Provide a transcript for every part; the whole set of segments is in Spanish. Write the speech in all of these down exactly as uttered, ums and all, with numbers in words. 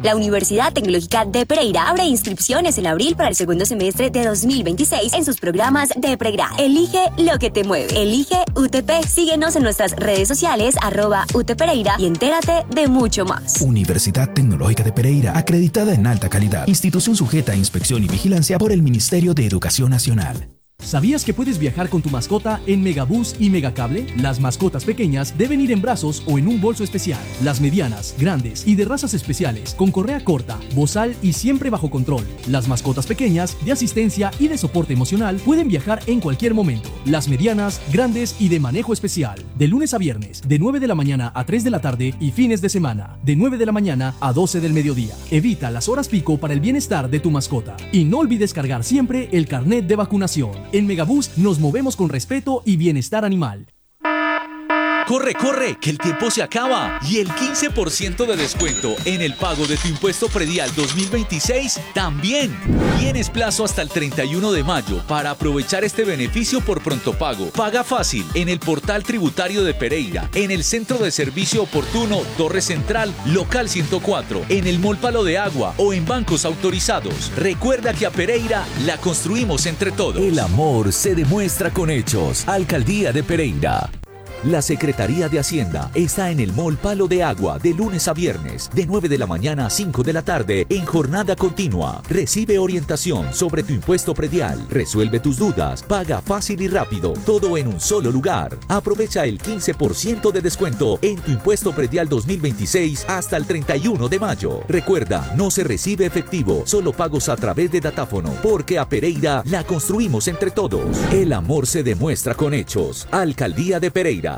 La Universidad Tecnológica de Pereira abre inscripciones en abril para el segundo semestre de dos mil veintiséis en sus programas de pregrado. Elige lo que te mueve. Elige U T P. Síguenos en nuestras redes sociales, arroba U T Pereira, y entérate de mucho más. Universidad Tecnológica de Pereira, acreditada en alta calidad. Institución sujeta a inspección y vigilancia por el Ministerio de Educación Nacional. ¿Sabías que puedes viajar con tu mascota en Megabús y Megacable? Las mascotas pequeñas deben ir en brazos o en un bolso especial. Las medianas, grandes y de razas especiales, con correa corta, bozal y siempre bajo control. Las mascotas pequeñas, de asistencia y de soporte emocional, pueden viajar en cualquier momento. Las medianas, grandes y de manejo especial. De lunes a viernes, de nueve de la mañana a tres de la tarde y fines de semana, de nueve de la mañana a doce del mediodía. Evita las horas pico para el bienestar de tu mascota. Y no olvides cargar siempre el carnet de vacunación. En Megabús nos movemos con respeto y bienestar animal. ¡Corre, corre! ¡Que el tiempo se acaba! Y el quince por ciento de descuento en el pago de tu impuesto predial dos mil veintiséis también. Tienes plazo hasta el treinta y uno de mayo para aprovechar este beneficio por pronto pago. Paga fácil en el portal tributario de Pereira, en el Centro de Servicio Oportuno Torre Central, local ciento cuatro, en el Mall Palo de Agua o en bancos autorizados. Recuerda que a Pereira la construimos entre todos. El amor se demuestra con hechos. Alcaldía de Pereira. La Secretaría de Hacienda está en el Mall Palo de Agua de lunes a viernes, de nueve de la mañana a cinco de la tarde, en jornada continua. Recibe orientación sobre tu impuesto predial, resuelve tus dudas, paga fácil y rápido, todo en un solo lugar. Aprovecha el quince por ciento de descuento en tu impuesto predial dos mil veintiséis hasta el treinta y uno de mayo. Recuerda, no se recibe efectivo, solo pagos a través de datáfono, porque a Pereira la construimos entre todos. El amor se demuestra con hechos. Alcaldía de Pereira.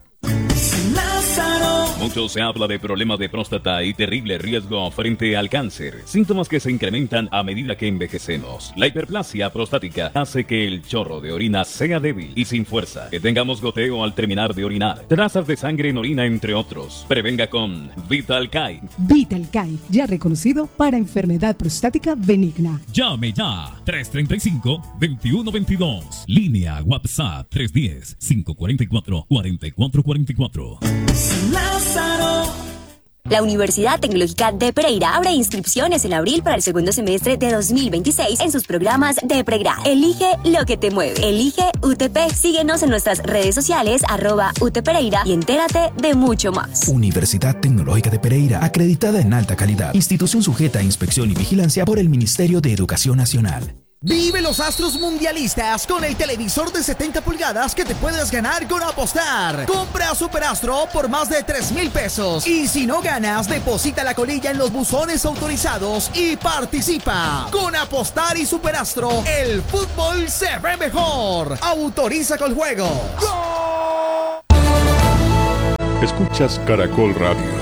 Mucho se habla de problemas de próstata y terrible riesgo frente al cáncer, síntomas que se incrementan a medida que envejecemos. La hiperplasia prostática hace que el chorro de orina sea débil y sin fuerza, que tengamos goteo al terminar de orinar, trazas de sangre en orina, entre otros. Prevenga con Vital Kite. Vital Kite, ya reconocido para enfermedad prostática benigna. Llame ya, tres treinta y cinco, veintiuno veintidós. Línea WhatsApp tres uno cero, cinco cuatro cuatro, cuatro cuatro cuatro cuatro. La Universidad Tecnológica de Pereira abre inscripciones en abril para el segundo semestre de dos mil veintiséis en sus programas de pregrado. Elige lo que te mueve. Elige U T P. Síguenos en nuestras redes sociales, arroba U T Pereira, y entérate de mucho más. Universidad Tecnológica de Pereira, acreditada en alta calidad. Institución sujeta a inspección y vigilancia por el Ministerio de Educación Nacional. Vive los astros mundialistas con el televisor de setenta pulgadas que te puedes ganar con apostar. Compra Superastro por más de tres mil pesos. Y si no ganas, deposita la colilla en los buzones autorizados y participa. Con apostar y Superastro, el fútbol se ve mejor. Autoriza con juego. ¡Gol! Escuchas Caracol Radio.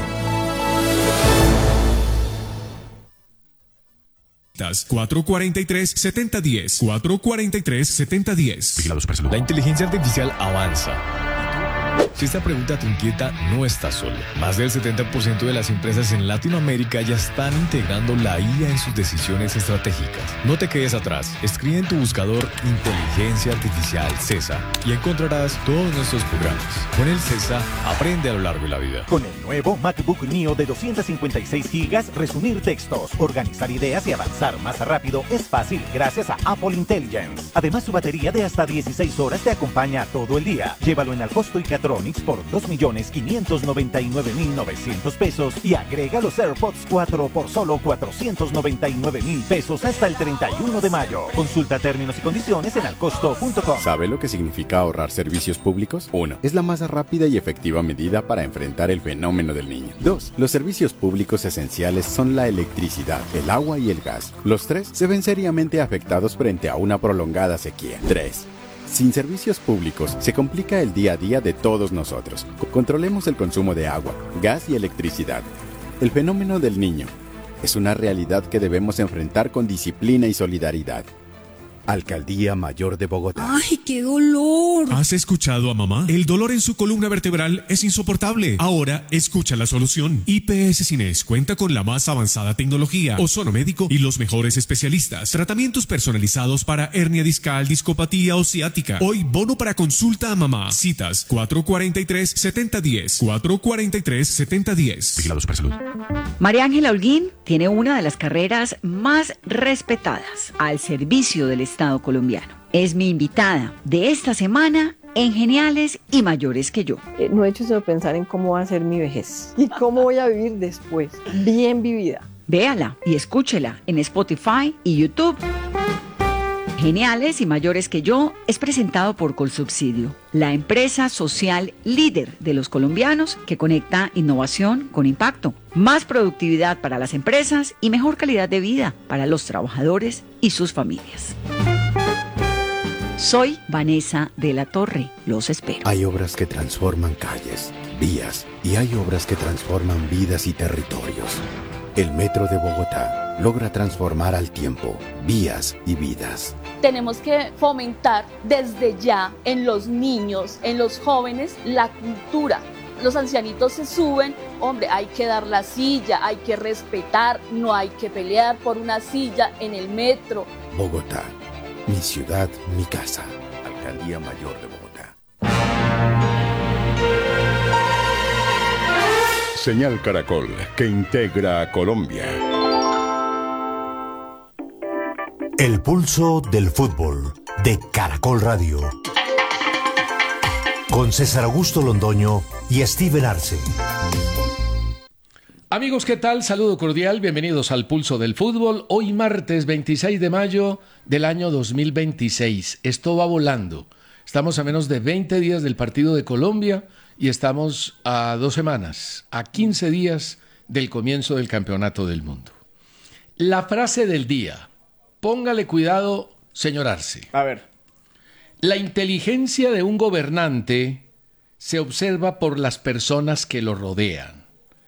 cuatro cuarenta y tres, setenta diez. cuatro cuarenta y tres, setenta diez. Vigilados por salud. La inteligencia artificial avanza. Si esta pregunta te inquieta, no estás solo. Más del setenta por ciento de las empresas en Latinoamérica ya están integrando la I A en sus decisiones estratégicas. No te quedes atrás. Escribe en tu buscador Inteligencia Artificial CESA y encontrarás todos nuestros programas. Con el CESA, aprende a lo largo de la vida. Con el nuevo MacBook Neo de doscientos cincuenta y seis gigas, resumir textos, organizar ideas y avanzar más rápido es fácil gracias a Apple Intelligence. Además, su batería de hasta dieciséis horas te acompaña todo el día. Llévalo en Alcosto y Catronics por dos millones quinientos noventa y nueve mil novecientos pesos y agrega los AirPods cuatro por solo cuatrocientos noventa y nueve mil pesos hasta el treinta y uno de mayo. Consulta términos y condiciones en alcosto punto com. ¿Sabe lo que significa ahorrar servicios públicos? uno. Es la más rápida y efectiva medida para enfrentar el fenómeno del niño. dos. Los servicios públicos esenciales son la electricidad, el agua y el gas. Los tres se ven seriamente afectados frente a una prolongada sequía. tres. Sin servicios públicos, se complica el día a día de todos nosotros. Controlemos el consumo de agua, gas y electricidad. El fenómeno del niño es una realidad que debemos enfrentar con disciplina y solidaridad. Alcaldía Mayor de Bogotá. ¡Ay, qué dolor! ¿Has escuchado a mamá? El dolor en su columna vertebral es insoportable. Ahora, escucha la solución. I P S Cines cuenta con la más avanzada tecnología, ozonomédico y los mejores especialistas. Tratamientos personalizados para hernia discal, discopatía o ciática. Hoy, bono para consulta a mamá. Citas cuatro cuatro tres, siete cero uno cero. cuatro cuatro tres, siete cero uno cero. Vigilado Supersalud. María Ángela Holguín tiene una de las carreras más respetadas al servicio del Estado colombiano. Es mi invitada de esta semana en Geniales y Mayores que Yo. Eh, no he hecho sino pensar en cómo va a ser mi vejez y cómo voy a vivir después, bien vivida. Véala y escúchela en Spotify y YouTube. Geniales y Mayores que Yo es presentado por Colsubsidio, la empresa social líder de los colombianos que conecta innovación con impacto, más productividad para las empresas y mejor calidad de vida para los trabajadores y sus familias. Soy Vanessa de la Torre, los espero. Hay obras que transforman calles, vías y hay obras que transforman vidas y territorios. El Metro de Bogotá logra transformar al tiempo, vías y vidas. Tenemos que fomentar desde ya en los niños, en los jóvenes, la cultura. Los ancianitos se suben, hombre, hay que dar la silla, hay que respetar, no hay que pelear por una silla en el metro. Bogotá, mi ciudad, mi casa. Alcaldía Mayor de Bogotá. Señal Caracol, que integra a Colombia. El pulso del fútbol de Caracol Radio. Con César Augusto Londoño y Steven Arce. Amigos, ¿qué tal? Saludo cordial, bienvenidos al Pulso del Fútbol. Hoy martes veintiséis de mayo del año dos mil veintiséis. Esto va volando. Estamos a menos de veinte días del partido de Colombia y estamos a dos semanas, a quince días del comienzo del Campeonato del Mundo. La frase del día. Póngale cuidado, señor Arce. A ver. La inteligencia de un gobernante se observa por las personas que lo rodean.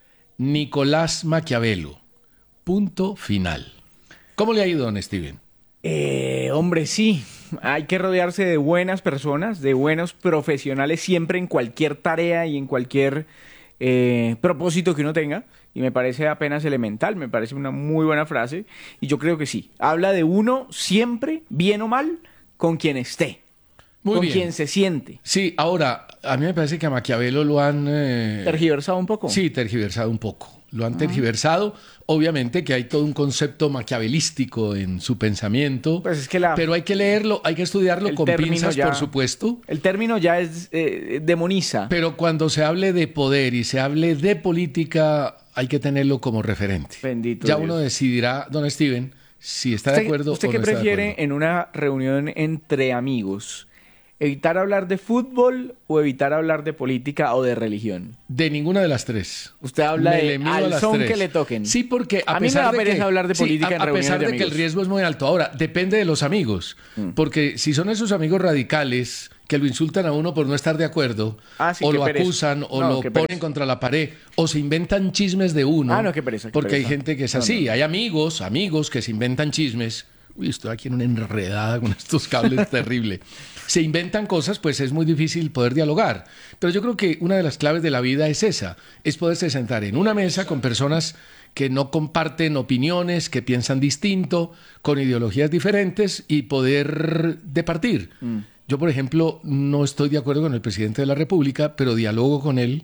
Nicolás Maquiavelo. Punto final. ¿Cómo le ha ido, don Steven? Eh, hombre, sí. Hay que rodearse de buenas personas, de buenos profesionales, siempre en cualquier tarea y en cualquier eh, propósito que uno tenga. Y me parece apenas elemental, me parece una muy buena frase. Y yo creo que sí. Habla de uno siempre, bien o mal, con quien esté. Muy con bien. Quien se siente. Sí, ahora, a mí me parece que a Maquiavelo lo han... Eh... ¿Tergiversado un poco? Sí, tergiversado un poco. Lo han tergiversado. Obviamente que hay todo un concepto maquiavelístico en su pensamiento. Pues es que la... Pero hay que leerlo, hay que estudiarlo con pinzas, ya, por supuesto. El término ya es eh, demoniza. Pero cuando se hable de poder y se hable de política, hay que tenerlo como referente. Bendito Ya Dios. Uno decidirá, don Steven, si está de acuerdo ¿Usted o qué no está de prefiere acuerdo. en una reunión entre amigos? ¿Evitar hablar de fútbol o evitar hablar de política o de religión? De ninguna de las tres. Usted habla Me de le mido a al las son tres. que le toquen. Sí, porque a, a mí me pesar da de pereza que, hablar de política sí, en a, a reuniones pesar de de, que el amigos. riesgo es muy alto. Ahora, depende de los amigos. Mm. Porque si son esos amigos radicales que lo insultan a uno por no estar de acuerdo, ah, sí, o lo pereza. acusan, o no, lo ponen pereza. contra la pared, o se inventan chismes de uno. Ah, no, qué pereza. Qué porque pereza. hay gente que es no, así. No. Hay amigos, amigos que se inventan chismes. Uy, estoy aquí en una enredada con estos cables terrible. Se inventan cosas, pues es muy difícil poder dialogar. Pero yo creo que una de las claves de la vida es esa, es poderse sentar en una mesa con personas que no comparten opiniones, que piensan distinto, con ideologías diferentes y poder departir. Mm. Yo, por ejemplo, no estoy de acuerdo con el presidente de la República, pero dialogo con él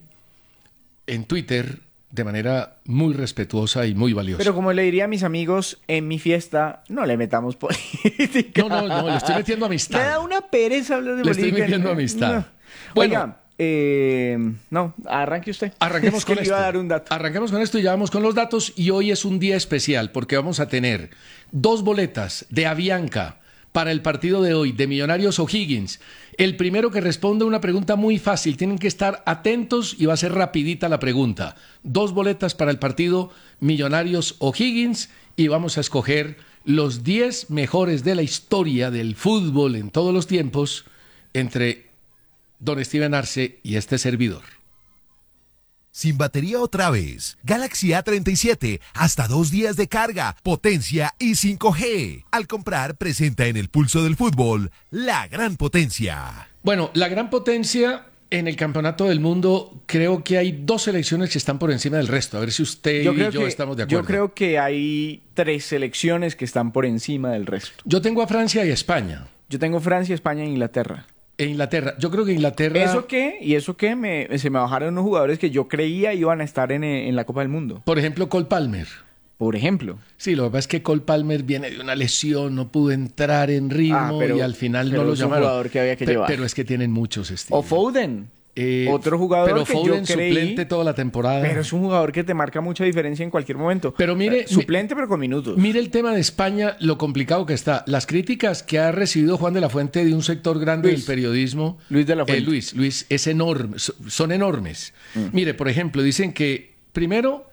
en Twitter de manera muy respetuosa y muy valiosa. Pero como le diría a mis amigos en mi fiesta, no le metamos política. No, no, no, le estoy metiendo amistad. Me da una pereza hablar de le política. Le estoy metiendo amistad. No. Bueno, Oiga, eh, no, arranque usted. Arranquemos es que con le esto. Iba a dar un dato. Arranquemos con esto y ya vamos con los datos. Y hoy es un día especial porque vamos a tener dos boletas de Avianca para el partido de hoy de Millonarios O'Higgins. El primero que responde una pregunta muy fácil. Tienen que estar atentos y va a ser rapidita la pregunta. Dos boletas para el partido Millonarios O'Higgins y vamos a escoger los diez mejores de la historia del fútbol en todos los tiempos entre don Steven Arce y este servidor. Sin batería otra vez. Galaxy A treinta y siete, hasta dos días de carga, potencia y cinco G. Al comprar, presenta en el pulso del fútbol la gran potencia. Bueno, la gran potencia en el Campeonato del Mundo, creo que hay dos selecciones que están por encima del resto. A ver si usted yo y yo que, estamos de acuerdo. Yo creo que hay tres selecciones que están por encima del resto. Yo tengo a Francia y a España. Yo tengo Francia, España e Inglaterra. E Inglaterra. Yo creo que Inglaterra... ¿Eso qué? ¿Y eso qué? Me, se me bajaron unos jugadores que yo creía iban a estar en, en la Copa del Mundo. Por ejemplo, Cole Palmer. Por ejemplo. Sí, lo que pasa es que Cole Palmer viene de una lesión, no pudo entrar en ritmo ah, pero, y al final no lo llamaron. Jugador que había que pero, llevar. pero es que tienen muchos estilos. O Foden. Eh, Otro jugador pero que Foden yo creí, suplente toda la temporada. Pero es un jugador que te marca mucha diferencia en cualquier momento. Pero mire, eh, suplente pero con minutos. Mire el tema de España, lo complicado que está. Las críticas que ha recibido Juan de la Fuente de un sector grande Luis, del periodismo. Luis de la Fuente. Eh, Luis, Luis, es enorme, son enormes. Mm. Mire, por ejemplo, dicen que primero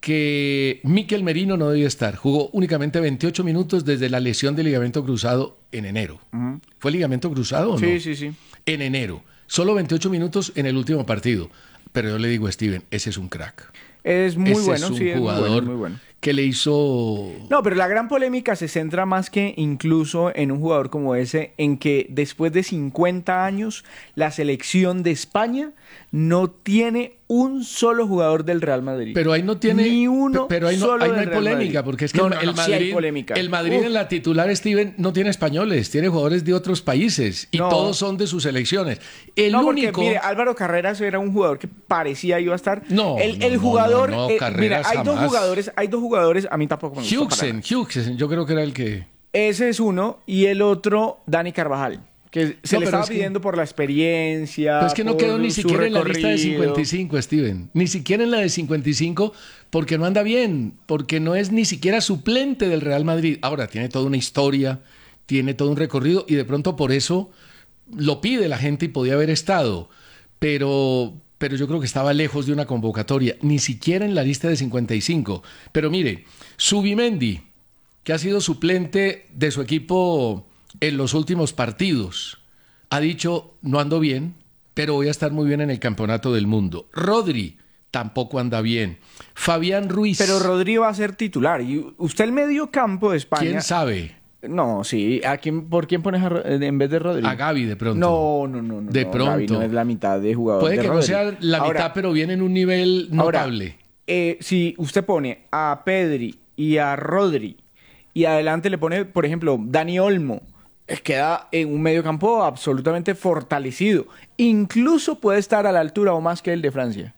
que Mikel Merino no debía estar. Jugó únicamente veintiocho minutos desde la lesión del ligamento cruzado en enero. Mm. ¿Fue ligamento cruzado o sí, no? Sí, sí, sí. En enero. Solo veintiocho minutos en el último partido. Pero yo le digo a Steven, ese es un crack. Es muy ese bueno, es un sí, jugador es muy bueno, muy bueno. que le hizo... No, pero la gran polémica se centra más que incluso en un jugador como ese, en que después de cincuenta años, la selección de España no tiene un solo jugador del Real Madrid. Pero ahí no tiene... Ni uno Pero ahí no, solo ahí no del hay Real polémica, Madrid. porque es que no, el, no, el no, Madrid, sí hay polémica. el Madrid Uf. en la titular, Steven, no tiene españoles, tiene jugadores de otros países y no. todos son de sus selecciones. El no, único... porque, mire, Álvaro Carreras era un jugador que parecía iba a estar... No, el, no, el no, jugador... no, no, eh, Carreras mira, hay jamás. dos jugadores, hay dos jugadores, a mí tampoco me gusta Hughesen, Hughesen, yo creo que era el que... Ese es uno, y el otro, Dani Carvajal. Que se No, le pero estaba es que- pidiendo por la experiencia. Pero es que no por quedó ni su siquiera en la lista de recorrido. cincuenta y cinco, Steven. Ni siquiera en la de cincuenta y cinco, porque no anda bien, porque no es ni siquiera suplente del Real Madrid. Ahora, tiene toda una historia, tiene todo un recorrido, y de pronto por eso lo pide la gente y podía haber estado. Pero, pero yo creo que estaba lejos de una convocatoria, ni siquiera en la lista de cincuenta y cinco. Pero mire, Zubimendi, que ha sido suplente de su equipo en los últimos partidos, ha dicho, no ando bien, pero voy a estar muy bien en el Campeonato del Mundo. Rodri tampoco anda bien. Fabián Ruiz. Pero Rodri va a ser titular. Y usted el medio campo de España... ¿Quién sabe? No, sí. ¿A quién, ¿Por quién pones a Ro- en vez de Rodri? A Gavi de pronto. No, no, no. no de no, pronto. Gavi no es la mitad de jugador Puede de que Rodri. no sea la Ahora, mitad, pero viene en un nivel notable. Ahora, eh, si usted pone a Pedri y a Rodri y adelante le pone, por ejemplo, Dani Olmo, eh, queda en un medio campo absolutamente fortalecido. Incluso puede estar a la altura o más que el de Francia.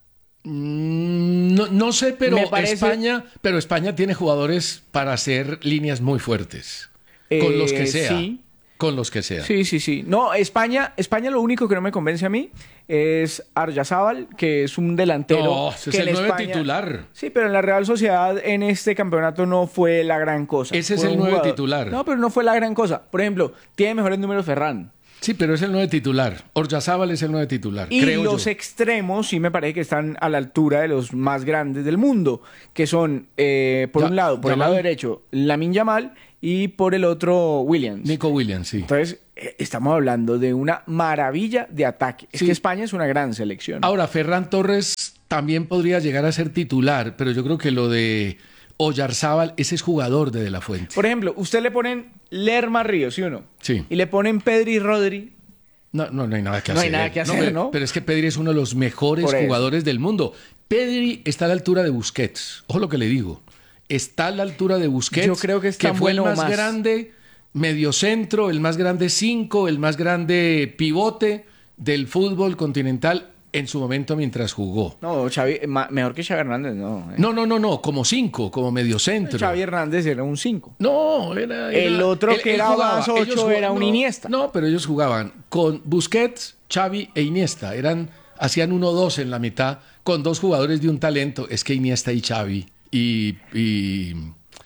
Mm, no, no sé, pero Me parece- España, pero España tiene jugadores para hacer líneas muy fuertes. Con Eh, los que sea. sí. Con los que sea. Sí, sí, sí. No, España, España lo único que no me convence a mí es Aryazábal, que es un delantero. No, ese que es el en nueve España- titular. Sí, pero en la Real Sociedad en este campeonato no fue la gran cosa. Ese es Fue el un nueve jugador- titular. No, pero no fue la gran cosa. Por ejemplo, tiene mejores números Ferran. Sí, pero es el nueve titular. Oryazábal es el nueve titular, Y creo los yo. extremos sí me parece que están a la altura de los más grandes del mundo, que son, eh, por Ya- un lado, por el lado Yamal. derecho, Lamine Yamal y por el otro, Williams. Nico Williams, sí. Entonces, eh, estamos hablando de una maravilla de ataque. Es Sí. que España es una gran selección. Ahora, Ferran Torres también podría llegar a ser titular, pero yo creo que lo de Oyarzábal, ese es jugador de De La Fuente. Por ejemplo, usted le ponen Lerma Ríos, ¿sí o no? Sí. Y le ponen Pedri y Rodri. No, no, no hay nada que No hacer. hay nada que hacer, pero, ¿no? pero es que Pedri es uno de los mejores Por eso. jugadores del mundo. Pedri está a la altura de Busquets. Ojo lo que le digo. Está a la altura de Busquets. Yo creo que es tan fue bueno o el más, más. grande mediocentro, el más grande cinco, el más grande pivote del fútbol continental en su momento mientras jugó. No, Xavi, ma- mejor que Xavi Hernández, no. eh. No, no, no, no, como cinco, como mediocentro. Xavi Hernández era un cinco. No, era, era- El otro él- que él era jugaba, más ellos ocho jugaban- era un no, Iniesta. No, pero ellos jugaban con Busquets, Xavi e Iniesta. Eran, hacían uno dos en la mitad con dos jugadores de un talento. Es que Iniesta y Xavi y, y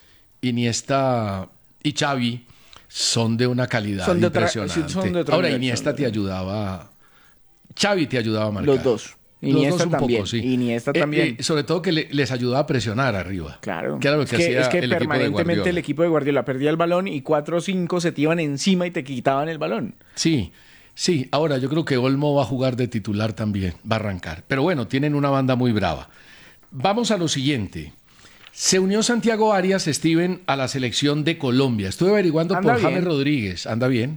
Iniesta y Xavi son de una calidad Son de otra- impresionante. sí, son de otro Ahora nivel, Iniesta son te de- ayudaba, Xavi te ayudaba a marcar. Los dos. Los Iniesta dos un también. poco, sí. Iniesta Eh, también. eh, sobre todo que le- les ayudaba a presionar arriba. Claro. Que era lo que, es que, hacía es que el equipo de permanentemente Guardiola. el equipo de Guardiola perdía el balón y cuatro o cinco se te iban encima y te quitaban el balón. Sí, Sí, ahora yo creo que Olmo va a jugar de titular también, va a arrancar. Pero bueno, tienen una banda muy brava. Vamos a lo siguiente. Se unió Santiago Arias, Steven, a la selección de Colombia. Estuve averiguando Anda por bien. James Rodríguez. ¿Anda bien?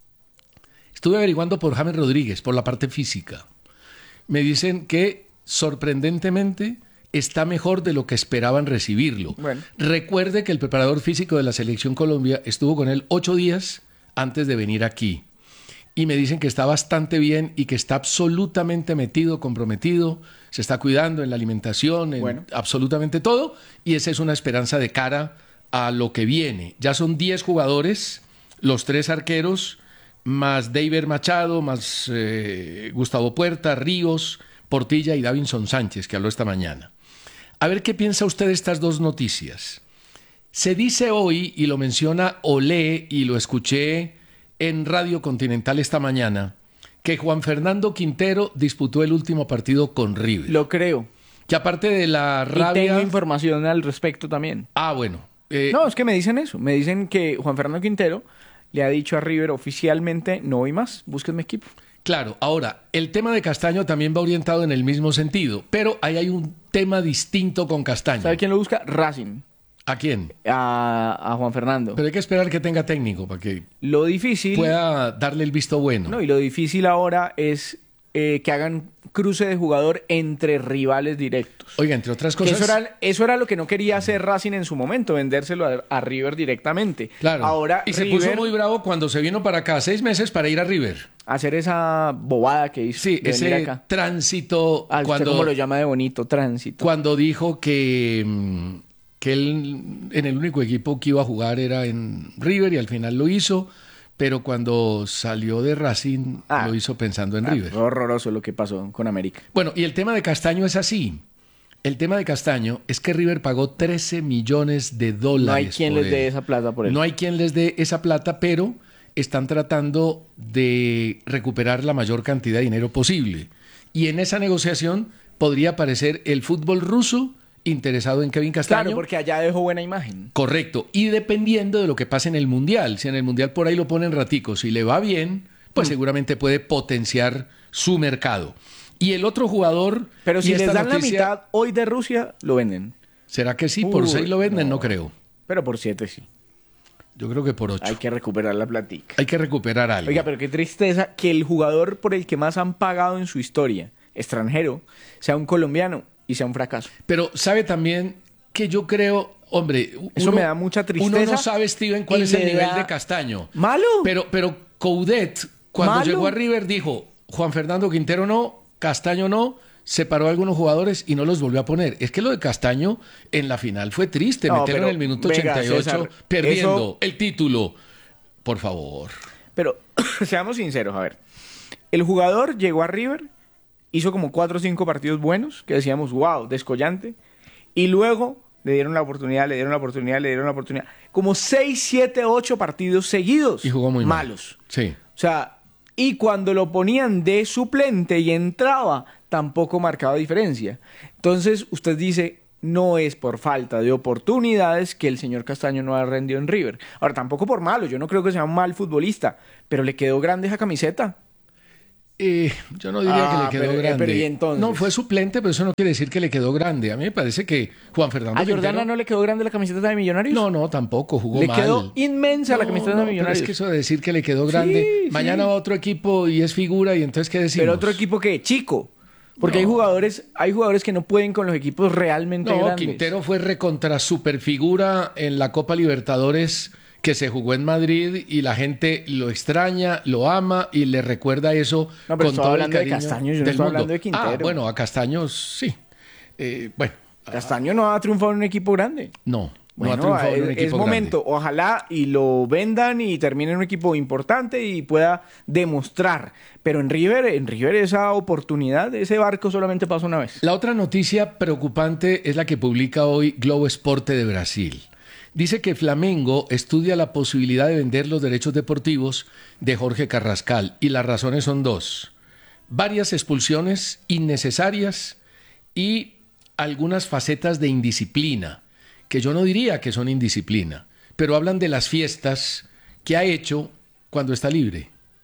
Estuve averiguando por James Rodríguez, por la parte física. Me dicen que, sorprendentemente, está mejor de lo que esperaban recibirlo. Bueno. Recuerde que el preparador físico de la selección Colombia estuvo con él ocho días antes de venir aquí. Y me dicen que está bastante bien y que está absolutamente metido, comprometido, se está cuidando en la alimentación, en Bueno. absolutamente todo. Y esa es una esperanza de cara a lo que viene. Ya son diez jugadores, los tres arqueros, más David Machado, más eh, Gustavo Puerta, Ríos, Portilla y Davinson Sánchez, que habló esta mañana. A ver qué piensa usted de estas dos noticias. Se dice hoy, y lo menciona Olé, y lo escuché en Radio Continental esta mañana, que Juan Fernando Quintero disputó el último partido con River. Lo creo. Que aparte de la rabia... Y tengo información al respecto también. Ah, bueno. Eh... No, es que me dicen eso. Me dicen que Juan Fernando Quintero le ha dicho a River oficialmente, no voy más, búsquenme equipo. Claro, ahora, el tema de Castaño también va orientado en el mismo sentido, pero ahí hay un tema distinto con Castaño. ¿Sabe quién lo busca? Racing. ¿A quién? A, a Juan Fernando. Pero hay que esperar que tenga técnico para que lo difícil pueda darle el visto bueno. No, y lo difícil ahora es eh, que hagan cruce de jugador entre rivales directos. Oiga, entre otras cosas... Eso era, eso era lo que no quería hacer Racing en su momento, vendérselo a, a River directamente. Claro. Ahora y se River, puso muy bravo cuando se vino para acá, seis meses para ir a River. Hacer esa bobada que hizo. Sí, de ese venir acá. tránsito... Ah, cuando, ¿cómo lo llama de bonito? Tránsito. Cuando dijo que... que él en el único equipo que iba a jugar era en River y al final lo hizo, pero cuando salió de Racing ah, lo hizo pensando en ah, River. Horroroso lo que pasó con América. Bueno, y el tema de Castaño es así. El tema de Castaño es que River pagó trece millones de dólares. No hay quien les dé esa plata por él. No hay quien les dé esa plata, pero están tratando de recuperar la mayor cantidad de dinero posible. Y en esa negociación podría aparecer el fútbol ruso interesado en Kevin Castaño. Claro, porque allá dejó buena imagen. Correcto. Y dependiendo de lo que pase en el Mundial, si en el Mundial por ahí lo ponen ratico, si le va bien, pues mm. seguramente puede potenciar su mercado. Y el otro jugador... Pero si les dan noticia, la mitad hoy de Rusia, lo venden. ¿Será que sí? Por Uy, seis lo venden, no. no creo. Pero por siete sí. Yo creo que por ocho. Hay que recuperar la platica. Hay que recuperar algo. Oiga, pero qué tristeza que el jugador por el que más han pagado en su historia, extranjero, sea un colombiano y sea un fracaso. Pero sabe también que yo creo, hombre... Eso uno, me da mucha tristeza. Uno no sabe, Steven, cuál es el nivel de Castaño. ¿Malo? Pero, pero Coudet, cuando ¿Malo? llegó a River, dijo, Juan Fernando Quintero no, Castaño no, separó a algunos jugadores y no los volvió a poner. Es que lo de Castaño en la final fue triste, no, meterlo en el minuto venga, ochenta y ocho, César, perdiendo eso... el título. Por favor. Pero seamos sinceros, a ver. El jugador llegó a River, hizo como cuatro o cinco partidos buenos, que decíamos, wow, descollante, y luego le dieron la oportunidad, le dieron la oportunidad, le dieron la oportunidad. Como seis, siete, ocho partidos seguidos. Y jugó muy malos. Mal. Sí. O sea, y cuando lo ponían de suplente y entraba, tampoco marcaba diferencia. Entonces, usted dice, no es por falta de oportunidades que el señor Castaño no ha rendido en River. Ahora, tampoco por malo, yo no creo que sea un mal futbolista, pero le quedó grande esa camiseta. Eh, yo no diría ah, que le quedó pero, grande. Pero ¿y entonces? No, fue suplente, pero eso no quiere decir que le quedó grande. A mí me parece que Juan Fernando ¿A Jordana Quintero... no le quedó grande la camiseta de Millonarios? No, no, tampoco, jugó le mal. Le quedó inmensa no, la camiseta no, de Millonarios. Pero es que eso de decir que le quedó grande, sí, mañana sí. va otro equipo y es figura y entonces ¿qué decimos? Pero otro equipo que chico. Porque no. hay jugadores, hay jugadores que no pueden con los equipos realmente no, grandes. Quintero fue recontra superfigura en la Copa Libertadores que se jugó en Madrid y la gente lo extraña, lo ama y le recuerda eso no, pero con todo hablando el cariño de Castaño, yo no del estoy mundo. hablando de Quintero. Ah, bueno, a Castaño sí. Eh, bueno, Castaño no ha triunfado en un equipo grande. No. Bueno, no ha triunfado es, en un equipo es momento, grande. Ojalá y lo vendan y termine en un equipo importante y pueda demostrar. Pero en River, en River esa oportunidad, ese barco solamente pasa una vez. La otra noticia preocupante es la que publica hoy Globo Esporte de Brasil. Dice que Flamengo estudia la posibilidad de vender los derechos deportivos de Jorge Carrascal y las razones son dos. Varias expulsiones innecesarias y algunas facetas de indisciplina, que yo no diría que son indisciplina, pero hablan de las fiestas que ha hecho cuando está libre. Mm.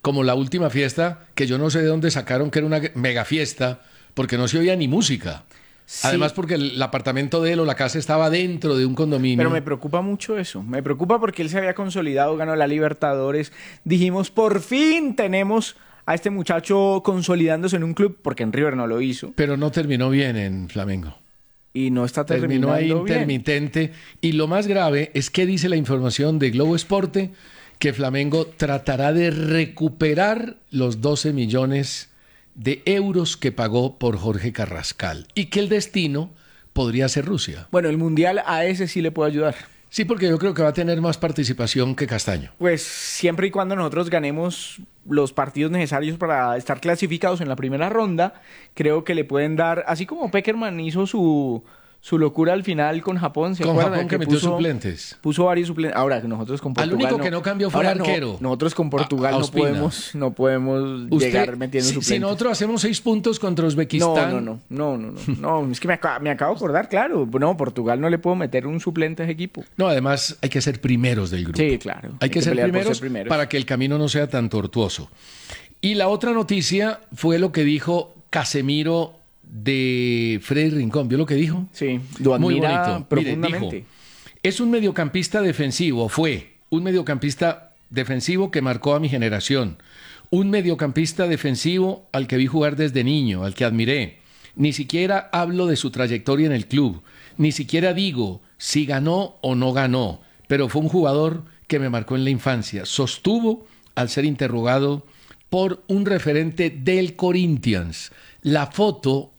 como la última fiesta, que yo no sé de dónde sacaron que era una mega fiesta, porque no se oía ni música. Sí. Además porque el apartamento de él o la casa estaba dentro de un condominio. Pero me preocupa mucho eso. Me preocupa porque él se había consolidado, ganó la Libertadores. Dijimos, por fin tenemos a este muchacho consolidándose en un club, porque en River no lo hizo. Pero no terminó bien en Flamengo. Y no está terminando Terminó ahí bien. intermitente. Y lo más grave es que dice la información de Globo Esporte que Flamengo tratará de recuperar los doce millones de euros que pagó por Jorge Carrascal y que el destino podría ser Rusia. Bueno, el Mundial a ese sí le puede ayudar. Sí, porque yo creo que va a tener más participación que Castaño. Pues siempre y cuando nosotros ganemos los partidos necesarios para estar clasificados en la primera ronda, creo que le pueden dar, así como Peckerman hizo su... su locura al final con Japón, ¿se Con acuerdan? Japón que, que metió puso, suplentes. Puso varios suplentes. Ahora, nosotros con Portugal... Al único no, que no cambió fue el arquero. No, nosotros con Portugal a, a no podemos, no podemos Usted, llegar metiendo si, suplentes. Si nosotros hacemos seis puntos contra Uzbekistán... No, no, no, no, no, no, no es que me, acabo, me acabo de acordar, claro. No, Portugal no le puedo meter un suplente a ese equipo. No, además hay que ser primeros del grupo. Sí, claro. Hay, hay que, que ser, primeros ser primeros para que el camino no sea tan tortuoso. Y la otra noticia fue lo que dijo Casemiro de Freddy Rincón. ¿Vio lo que dijo? Sí, lo admira muy bonito. profundamente. Mire, dijo, es un mediocampista defensivo, fue un mediocampista defensivo que marcó a mi generación, un mediocampista defensivo al que vi jugar desde niño, al que admiré. Ni siquiera hablo de su trayectoria en el club, ni siquiera digo si ganó o no ganó, pero fue un jugador que me marcó en la infancia. Sostuvo al ser interrogado por un referente del Corinthians. La foto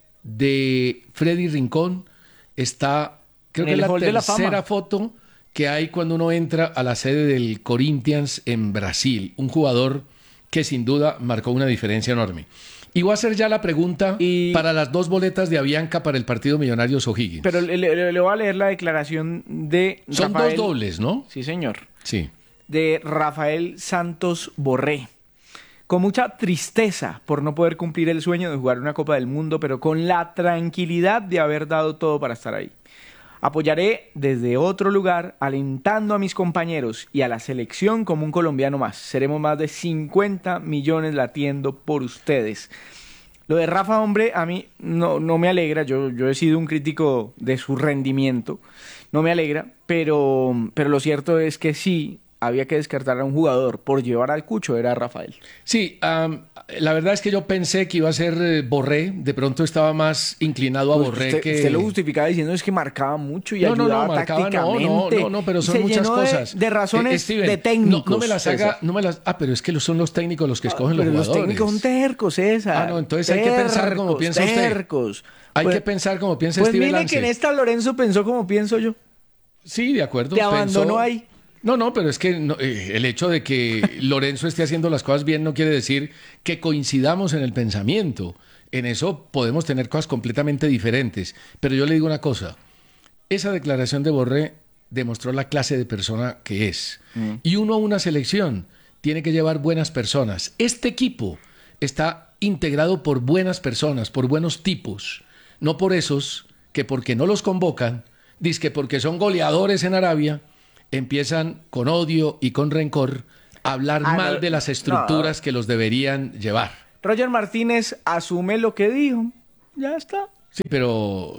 de Freddy Rincón está, creo que es la tercera foto que hay cuando uno entra a la sede del Corinthians en Brasil. Un jugador que sin duda marcó una diferencia enorme. Y voy a hacer ya la pregunta y... para las dos boletas de Avianca para el partido Millonarios O'Higgins. Pero le, le, le voy a leer la declaración de Son Rafael... dos dobles, ¿no? Sí, señor. Sí. De Rafael Santos Borré. Con mucha tristeza por no poder cumplir el sueño de jugar una Copa del Mundo, pero con la tranquilidad de haber dado todo para estar ahí. Apoyaré desde otro lugar, alentando a mis compañeros y a la selección como un colombiano más. Seremos más de cincuenta millones latiendo por ustedes. Lo de Rafa, hombre, a mí no, no me alegra. Yo, yo he sido un crítico de su rendimiento. No me alegra, pero, pero lo cierto es que sí había que descartar a un jugador por llevar al Cucho, era Rafael. Sí, um, la verdad es que yo pensé que iba a ser eh, Borré, de pronto estaba más inclinado a pues Borré usted, que... Usted lo justificaba diciendo es que marcaba mucho y no, ayudaba no, no, marcaba, tácticamente. No, no, no, no, pero son se muchas llenó cosas. De, de razones eh, Steven, de técnicos. No, no me las haga, no me las... Ah, pero es que son los técnicos los que escogen ah, los jugadores. Los técnicos son tercos, César. Ah, no, entonces tercos, hay que pensar como piensa tercos. usted. Hay pues, que pensar como piensa pues Steven mire Lance. que en esta Lorenzo pensó como pienso yo. Sí, de acuerdo. Te abandonó ahí. No, no, pero es que no, eh, el hecho de que Lorenzo esté haciendo las cosas bien no quiere decir que coincidamos en el pensamiento. En eso podemos tener cosas completamente diferentes. Pero yo le digo una cosa, esa declaración de Borré demostró la clase de persona que es. Mm. Y uno a una selección tiene que llevar buenas personas. Este equipo está integrado por buenas personas, por buenos tipos, no por esos que porque no los convocan, dizque porque son goleadores en Arabia, empiezan con odio y con rencor a hablar ah, mal no, de las estructuras no. que los deberían llevar. Roger Martínez asume lo que dijo. Ya está. Sí, pero...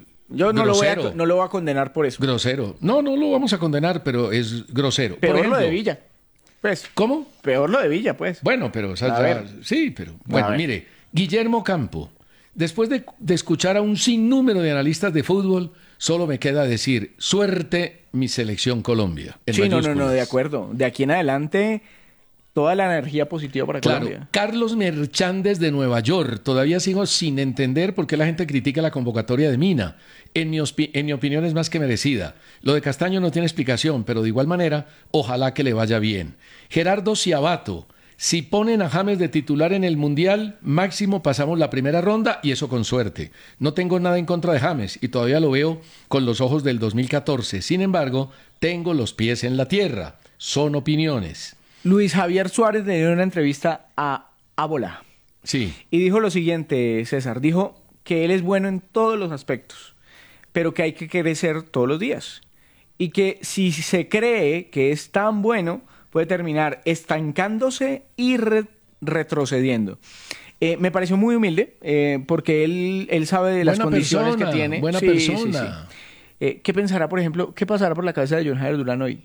Yo no lo, voy a, no lo voy a condenar por eso. Grosero. No, no lo vamos a condenar, pero es grosero. Peor por ejemplo, lo de Villa. Pues. ¿Cómo? Peor lo de Villa, pues. Bueno, pero... O sea, ya, sí, pero... Bueno, mire, Guillermo Campo. Después de, de escuchar a un sinnúmero de analistas de fútbol, solo me queda decir, suerte mi selección Colombia. Sí, no, no, no, de acuerdo. De aquí en adelante, toda la energía positiva para claro, Colombia. Carlos Merchández de Nueva York. Todavía sigo sin entender por qué la gente critica la convocatoria de Mina. En mi, en mi opinión es más que merecida. Lo de Castaño no tiene explicación, pero de igual manera, ojalá que le vaya bien. Gerardo Ciabato. Si ponen a James de titular en el Mundial, máximo pasamos la primera ronda y eso con suerte. No tengo nada en contra de James y todavía lo veo con los ojos del dos mil catorce. Sin embargo, tengo los pies en la tierra. Son opiniones. Luis Javier Suárez le dio una entrevista a Ábola. Sí. Y dijo lo siguiente, César. Dijo que él es bueno en todos los aspectos, pero que hay que crecer todos los días. Y que si se cree que es tan bueno, puede terminar estancándose y re- retrocediendo. Eh, me pareció muy humilde, eh, porque él, él sabe de las Buena condiciones persona, que tiene. buena Sí, persona. sí, sí. Eh, ¿Qué pensará, por ejemplo, qué pasará por la cabeza de John Jairo Durán hoy?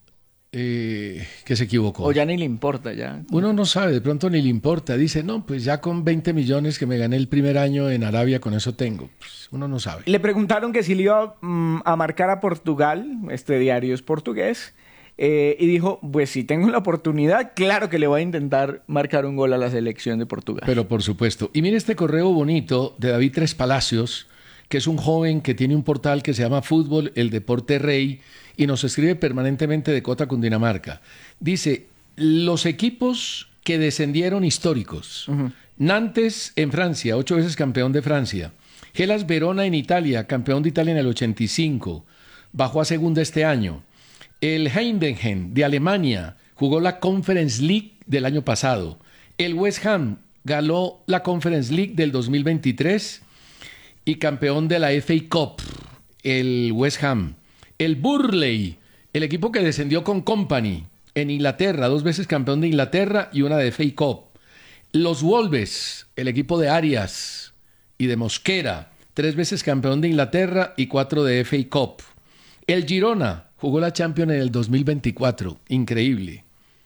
Eh, que se equivocó. O ya ni le importa, ya. Uno no sabe, de pronto ni le importa. Dice, no, pues ya con veinte millones que me gané el primer año en Arabia, con eso tengo. Pues uno no sabe. Le preguntaron que si le iba mm, a marcar a Portugal, este diario es portugués, eh, y dijo, pues si tengo la oportunidad, claro que le voy a intentar marcar un gol a la selección de Portugal. Pero por supuesto. Y mire este correo bonito de David Tres Palacios, que es un joven que tiene un portal que se llama Fútbol, el Deporte Rey, y nos escribe permanentemente de Cota, Cundinamarca. Dice, los equipos que descendieron históricos. Uh-huh. Nantes en Francia, ocho veces campeón de Francia. Hellas Verona en Italia, campeón de Italia en el ochenta y cinco. Bajó a segunda este año. El Heidenheim de Alemania jugó la Conference League del año pasado. El West Ham ganó la Conference League del dos mil veintitrés y campeón de la F A Cup, el West Ham. El Burnley, el equipo que descendió con Company en Inglaterra, dos veces campeón de Inglaterra y una de F A Cup. Los Wolves, el equipo de Arias y de Mosquera, tres veces campeón de Inglaterra y cuatro de F A Cup. El Girona jugó la Champions en el dos mil veinticuatro, increíble.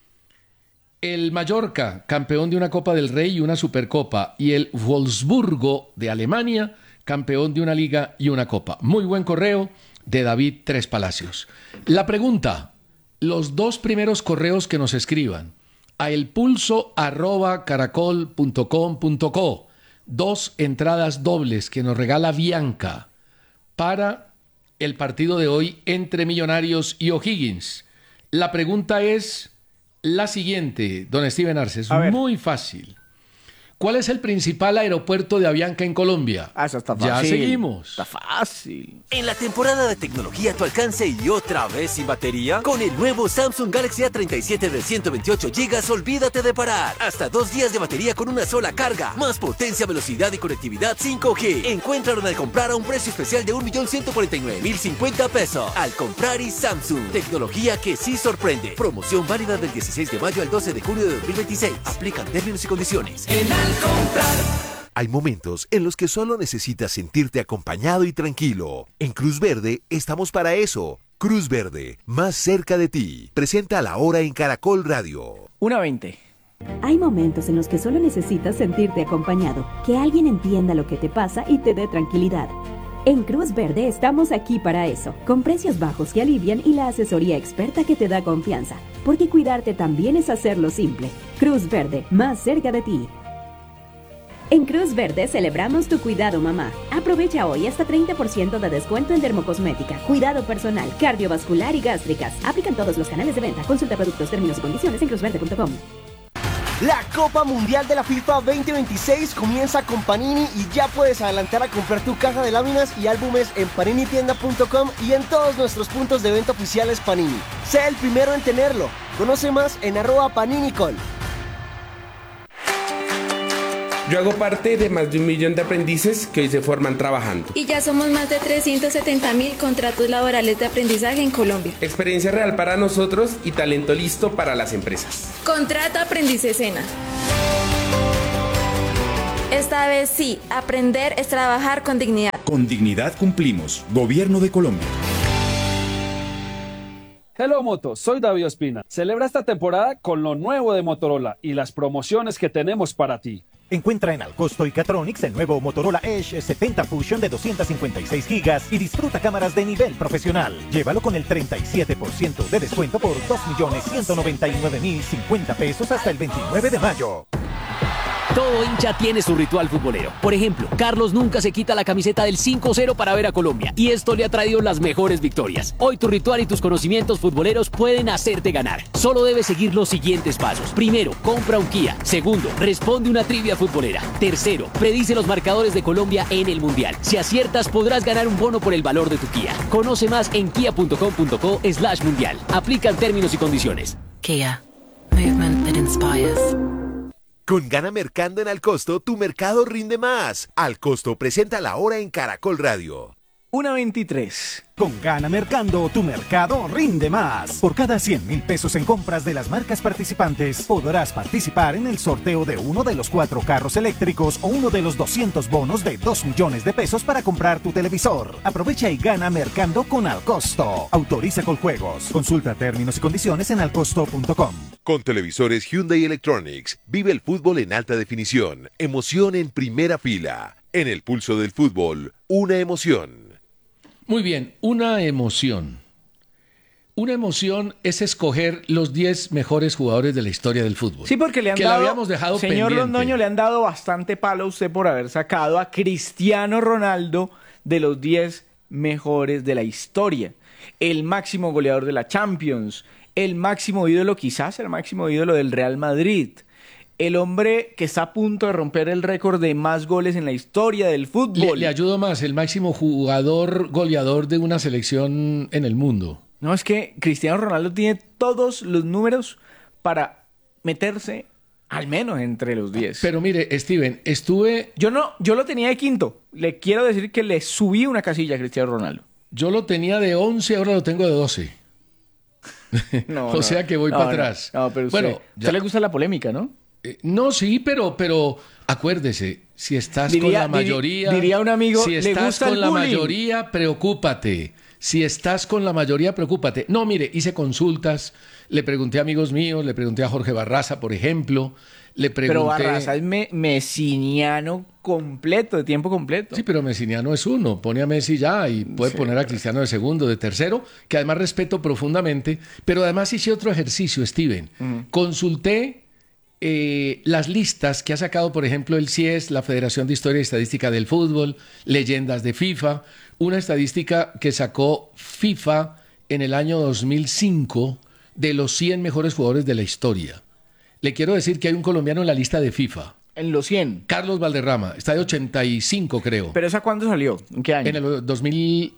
El Mallorca, campeón de una Copa del Rey y una Supercopa. Y el Wolfsburgo de Alemania, campeón de una Liga y una Copa. Muy buen correo de David Tres Palacios. La pregunta, los dos primeros correos que nos escriban a elpulso arroba caracol punto com punto co, dos entradas dobles que nos regala Bianca para el partido de hoy entre Millonarios y O'Higgins. La pregunta es la siguiente, don Steven Arce, es muy fácil. ¿Cuál es el principal aeropuerto de Avianca en Colombia? Ah, eso está Ya fácil. seguimos. Está fácil. En la temporada de tecnología a tu alcance y otra vez sin batería, con el nuevo Samsung Galaxy A treinta y siete de ciento veintiocho gigas, olvídate de parar. Hasta dos días de batería con una sola carga. Más potencia, velocidad y conectividad cinco G. Encuéntralo al comprar a un precio especial de un millón ciento cuarenta y nueve mil cincuenta pesos. Al comprar y Samsung. Tecnología que sí sorprende. Promoción válida del dieciséis de mayo al doce de junio de dos mil veintiséis. Aplican términos y condiciones. Hay momentos en los que solo necesitas sentirte acompañado y tranquilo. En Cruz Verde estamos para eso. Cruz Verde, más cerca de ti. Presenta a la hora en Caracol Radio. una veinte. Hay momentos en los que solo necesitas sentirte acompañado, que alguien entienda lo que te pasa y te dé tranquilidad. En Cruz Verde estamos aquí para eso, con precios bajos que alivian y la asesoría experta que te da confianza, porque cuidarte también es hacerlo simple. Cruz Verde, más cerca de ti. En Cruz Verde celebramos tu cuidado, mamá. Aprovecha hoy hasta treinta por ciento de descuento en dermocosmética, cuidado personal, cardiovascular y gástricas. Aplican todos los canales de venta. Consulta productos, términos y condiciones en cruz verde punto com. La Copa Mundial de la FIFA veinte veintiséis comienza con Panini y ya puedes adelantar a comprar tu caja de láminas y álbumes en panini tienda punto com y en todos nuestros puntos de venta oficiales Panini. Sé el primero en tenerlo. Conoce más en arroba paninicol. Yo hago parte de más de un millón de aprendices que hoy se forman trabajando. Y ya somos más de trescientos setenta mil contratos laborales de aprendizaje en Colombia. Experiencia real para nosotros y talento listo para las empresas. Contrato Aprendiz Escena. Esta vez sí, aprender es trabajar con dignidad. Con dignidad cumplimos. Gobierno de Colombia. Hello Moto, soy David Ospina. Celebra esta temporada con lo nuevo de Motorola y las promociones que tenemos para ti. Encuentra en Alcosto y Catronics el nuevo Motorola Edge setenta Fusion de doscientos cincuenta y seis gigas y disfruta cámaras de nivel profesional. Llévalo con el treinta y siete por ciento de descuento por dos millones ciento noventa y nueve mil cincuenta pesos hasta el veintinueve de mayo. Todo hincha tiene su ritual futbolero. Por ejemplo, Carlos nunca se quita la camiseta del cinco cero para ver a Colombia y esto le ha traído las mejores victorias. Hoy tu ritual y tus conocimientos futboleros pueden hacerte ganar. Solo debes seguir los siguientes pasos. Primero, compra un Kia. Segundo, responde una trivia futbolera. Tercero, predice los marcadores de Colombia en el Mundial. Si aciertas, podrás ganar un bono por el valor de tu Kia. Conoce más en kia punto com punto co slash mundial. Aplican términos y condiciones. Kia. Movement that inspires. Con Gana Mercando en Alcosto, tu mercado rinde más. Alcosto presenta la hora en Caracol Radio. una veintitrés. Con Gana Mercando, tu mercado rinde más. Por cada cien mil pesos en compras de las marcas participantes, podrás participar en el sorteo de uno de los cuatro carros eléctricos o uno de los doscientos bonos de dos millones de pesos para comprar tu televisor. Aprovecha y gana Mercando con Alcosto. Autoriza con juegos. Consulta términos y condiciones en alcosto punto com. Con televisores Hyundai Electronics, vive el fútbol en alta definición. Emoción en primera fila. En el pulso del fútbol, una emoción. Muy bien, una emoción. Una emoción es escoger los diez mejores jugadores de la historia del fútbol. Sí, porque le han que dado, la habíamos dejado señor pendiente. Londoño, le han dado bastante palo a usted por haber sacado a Cristiano Ronaldo de los diez mejores de la historia. El máximo goleador de la Champions, el máximo ídolo, quizás el máximo ídolo del Real Madrid. El hombre que está a punto de romper el récord de más goles en la historia del fútbol. Le, le ayudo más, el máximo jugador goleador de una selección en el mundo. No, es que Cristiano Ronaldo tiene todos los números para meterse al menos entre los diez. Pero mire, Steven, estuve... Yo no, yo lo tenía de quinto. Le quiero decir que le subí una casilla a Cristiano Ronaldo. Yo lo tenía de once, ahora lo tengo de doce. No, o no, sea que voy no, para no, atrás. No, pero usted, bueno, ya le gusta la polémica, ¿no? Eh, no, sí, pero, pero acuérdese, si estás Diría- con la diri- mayoría... diría un amigo, si ¿le estás gusta con el la bullying? mayoría, preocúpate. Si estás con la mayoría, preocúpate. No, mire, hice consultas, le pregunté a amigos míos, le pregunté a Jorge Barraza, por ejemplo, le pregunté... Pero Barraza es me mesiniano completo, de tiempo completo. Sí, pero Messiniano es uno. Pone a Messi ya y puede Sí, poner a Cristiano de segundo, de tercero, que además respeto profundamente. Pero además hice otro ejercicio, Steven. Ujú. Consulté eh, las listas que ha sacado, por ejemplo, el C I E S, la Federación de Historia y Estadística del Fútbol, leyendas de FIFA, una estadística que sacó FIFA en el año dos mil cinco de los cien mejores jugadores de la historia. Le quiero decir que hay un colombiano en la lista de FIFA. En los cien. Carlos Valderrama, está de ochenta y cinco, creo. ¿Pero esa cuándo salió? ¿En qué año? En el dos mil...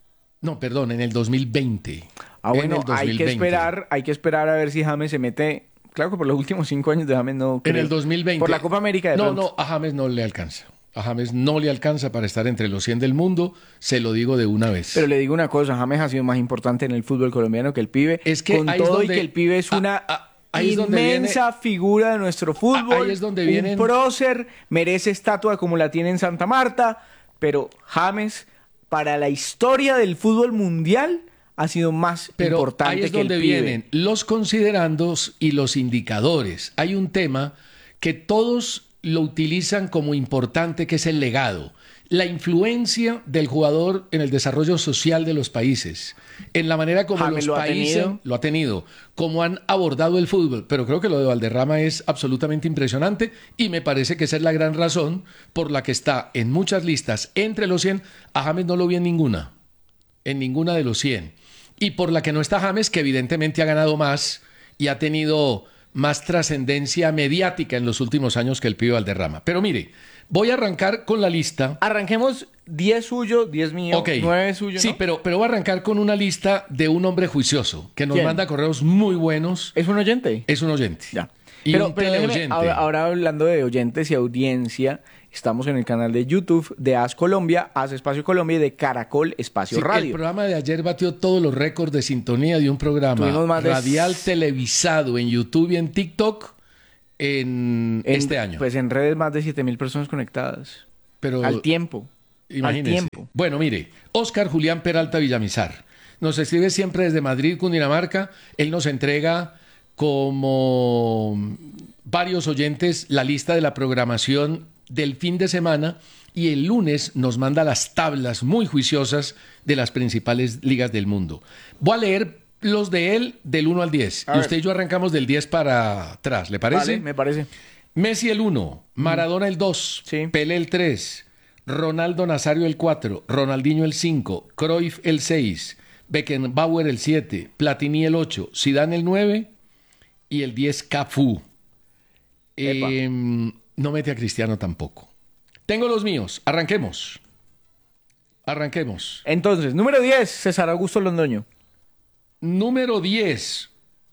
No, perdón, en el dos mil veinte. Ah, bueno, En el hay que dos mil veinte. esperar, hay que esperar a ver si James se mete. Claro que por los últimos cinco años de James no. En creo. el dos mil veinte. Por la Copa América de No, pronto. no, a James no le alcanza. A James no le alcanza para estar entre los cien del mundo, se lo digo de una vez. Pero le digo una cosa, James ha sido más importante en el fútbol colombiano que el pibe. Es que con ahí es todo donde- y que el pibe es ah, una ah, ahí es donde inmensa viene- figura de nuestro fútbol. ahí es donde vienen- Un prócer, merece estatua como la tiene en Santa Marta, pero James, para la historia del fútbol mundial, ha sido más Pero importante ahí es que donde el pibe. vienen los considerandos y los indicadores. Hay un tema que todos lo utilizan como importante, que es el legado. La influencia del jugador en el desarrollo social de los países, en la manera como James los lo ha países tenido. lo ha tenido, como han abordado el fútbol. Pero creo que lo de Valderrama es absolutamente impresionante y me parece que esa es la gran razón por la que está en muchas listas entre los cien. A James no lo vi en ninguna, en ninguna de los cien. Y por la que no está James, que evidentemente ha ganado más y ha tenido más trascendencia mediática en los últimos años que el pibe Valderrama. Pero mire, voy a arrancar con la lista. Arranquemos diez suyo, diez mío, Ok. nueve suyo, Sí, ¿no? pero, pero voy a arrancar con una lista de un hombre juicioso que nos ¿Quién? manda correos muy buenos. ¿Es un oyente? Es un oyente. Ya. Y pero un pero déjeme, teleoyente. ahora, ahora hablando de oyentes y audiencia, estamos en el canal de YouTube de As Colombia, As Espacio Colombia y de Caracol Espacio Sí, Radio. el programa de ayer batió todos los récords de sintonía de un programa Tuvimos más de- radial televisado en YouTube y en TikTok en, En- este año. Pues en redes más de siete mil personas conectadas. Pero Al tiempo. Imagínense. Al tiempo. Bueno, mire, Óscar Julián Peralta Villamizar nos escribe siempre desde Madrid, Cundinamarca. Él nos entrega como varios oyentes la lista de la programación del fin de semana y el lunes nos manda las tablas muy juiciosas de las principales ligas del mundo. Voy a leer los de él del uno al diez. A Y ver. usted y yo arrancamos del diez para atrás, ¿le parece? Vale, me parece. Messi el uno, Maradona el dos, Pelé el tres, Ronaldo Nazario el cuatro, Ronaldinho el cinco, Cruyff el seis, Beckenbauer el siete, Platini el ocho, Zidane el nueve y el diez Cafú. Eh, no mete a Cristiano tampoco. Tengo los míos. Arranquemos. Arranquemos. Entonces, número diez, César Augusto Londoño. Número diez,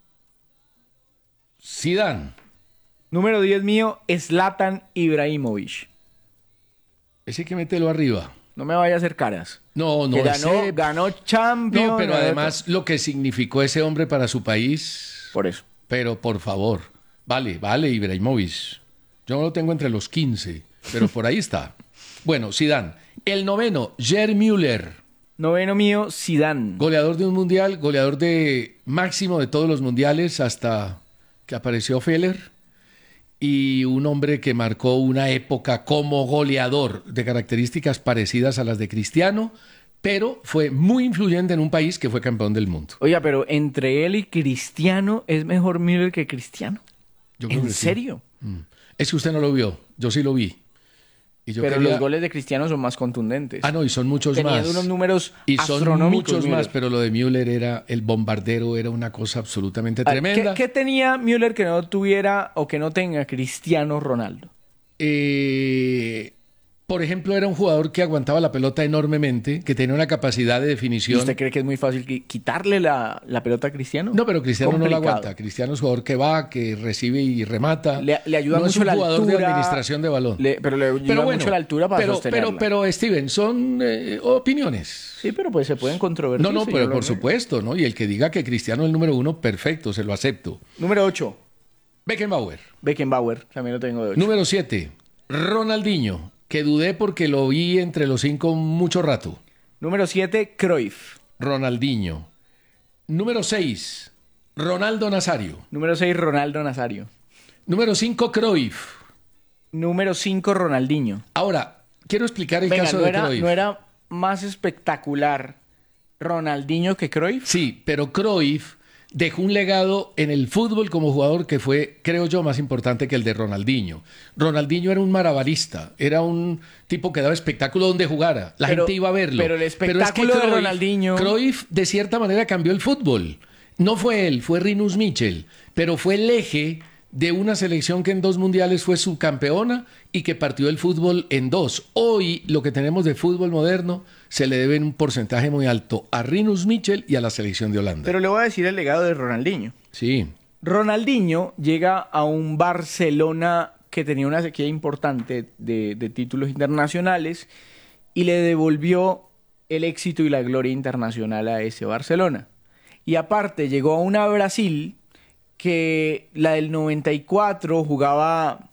Zidane. Número diez mío, Zlatan Ibrahimovic. Ese hay que mételo arriba. No me vaya a hacer caras. No, no. Que ganó, ese... ganó Champions. No, pero además lo que significó ese hombre para su país. Por eso. Pero por favor, vale, vale, Ibrahimovic. Yo no lo tengo entre los quince, pero por ahí está. Bueno, Zidane. El noveno, Gerd Müller. Noveno mío, Zidane. Goleador de un mundial, goleador de máximo de todos los mundiales hasta que apareció Feller. Y un hombre que marcó una época como goleador de características parecidas a las de Cristiano, pero fue muy influyente en un país que fue campeón del mundo. Oiga, pero entre él y Cristiano, ¿es mejor Müller que Cristiano? Yo creo ¿En que sí. serio? Mm. Es que usted no lo vio, yo sí lo vi. Y yo pero quería... los goles de Cristiano son más contundentes. Ah, no, y son muchos Tenía más. Tenía unos números y son astronómicos, muchos Müller. más, pero lo de Müller era, el bombardero era una cosa absolutamente Ah, tremenda. ¿Qué, ¿Qué tenía Müller que no tuviera o que no tenga Cristiano Ronaldo? Eh, por ejemplo, era un jugador que aguantaba la pelota enormemente, que tenía una capacidad de definición. ¿Y usted cree que es muy fácil quitarle la, la pelota a Cristiano? No, pero Cristiano Complicado. no la aguanta. Cristiano es un jugador que va, que recibe y remata. Le, le ayuda no mucho es un la jugador altura, de administración de balón. Le, pero le ayuda pero bueno, mucho la altura para pero, sostenerla. pero, pero, Steven, son eh, opiniones. Sí, pero pues se pueden controvertir. No, no, pero por supuesto, ¿no? Y el que diga que Cristiano es el número uno, perfecto, se lo acepto. Número ocho. Beckenbauer. Beckenbauer, también lo tengo de ocho. Número siete. Ronaldinho, que dudé porque lo vi entre los cinco mucho rato. Número siete, Cruyff. Ronaldinho. Número seis, Ronaldo Nazario. Número seis, Ronaldo Nazario. Número cinco, Cruyff. Número cinco, Ronaldinho. Ahora, quiero explicar el Venga, caso ¿no de era, Cruyff. ¿no era más espectacular Ronaldinho que Cruyff? Sí, pero Cruyff dejó un legado en el fútbol como jugador que fue, creo yo, más importante que el de Ronaldinho. Ronaldinho era un maravilista, era un tipo que daba espectáculo donde jugara. La Pero- gente iba a verlo. pero el espectáculo es que de Cruyff- Ronaldinho- Cruyff, de cierta manera, cambió el fútbol. No fue él, fue Rinus Michel, pero fue el eje de una selección que en dos mundiales fue subcampeona y que partió el fútbol en dos. Hoy lo que tenemos de fútbol moderno se le debe en un porcentaje muy alto a Rinus Michel y a la selección de Holanda. Pero le voy a decir el legado de Ronaldinho. Sí. Ronaldinho llega a un Barcelona que tenía una sequía importante de, de títulos internacionales y le devolvió el éxito y la gloria internacional a ese Barcelona. Y aparte llegó a una Brasil que la del noventa y cuatro jugaba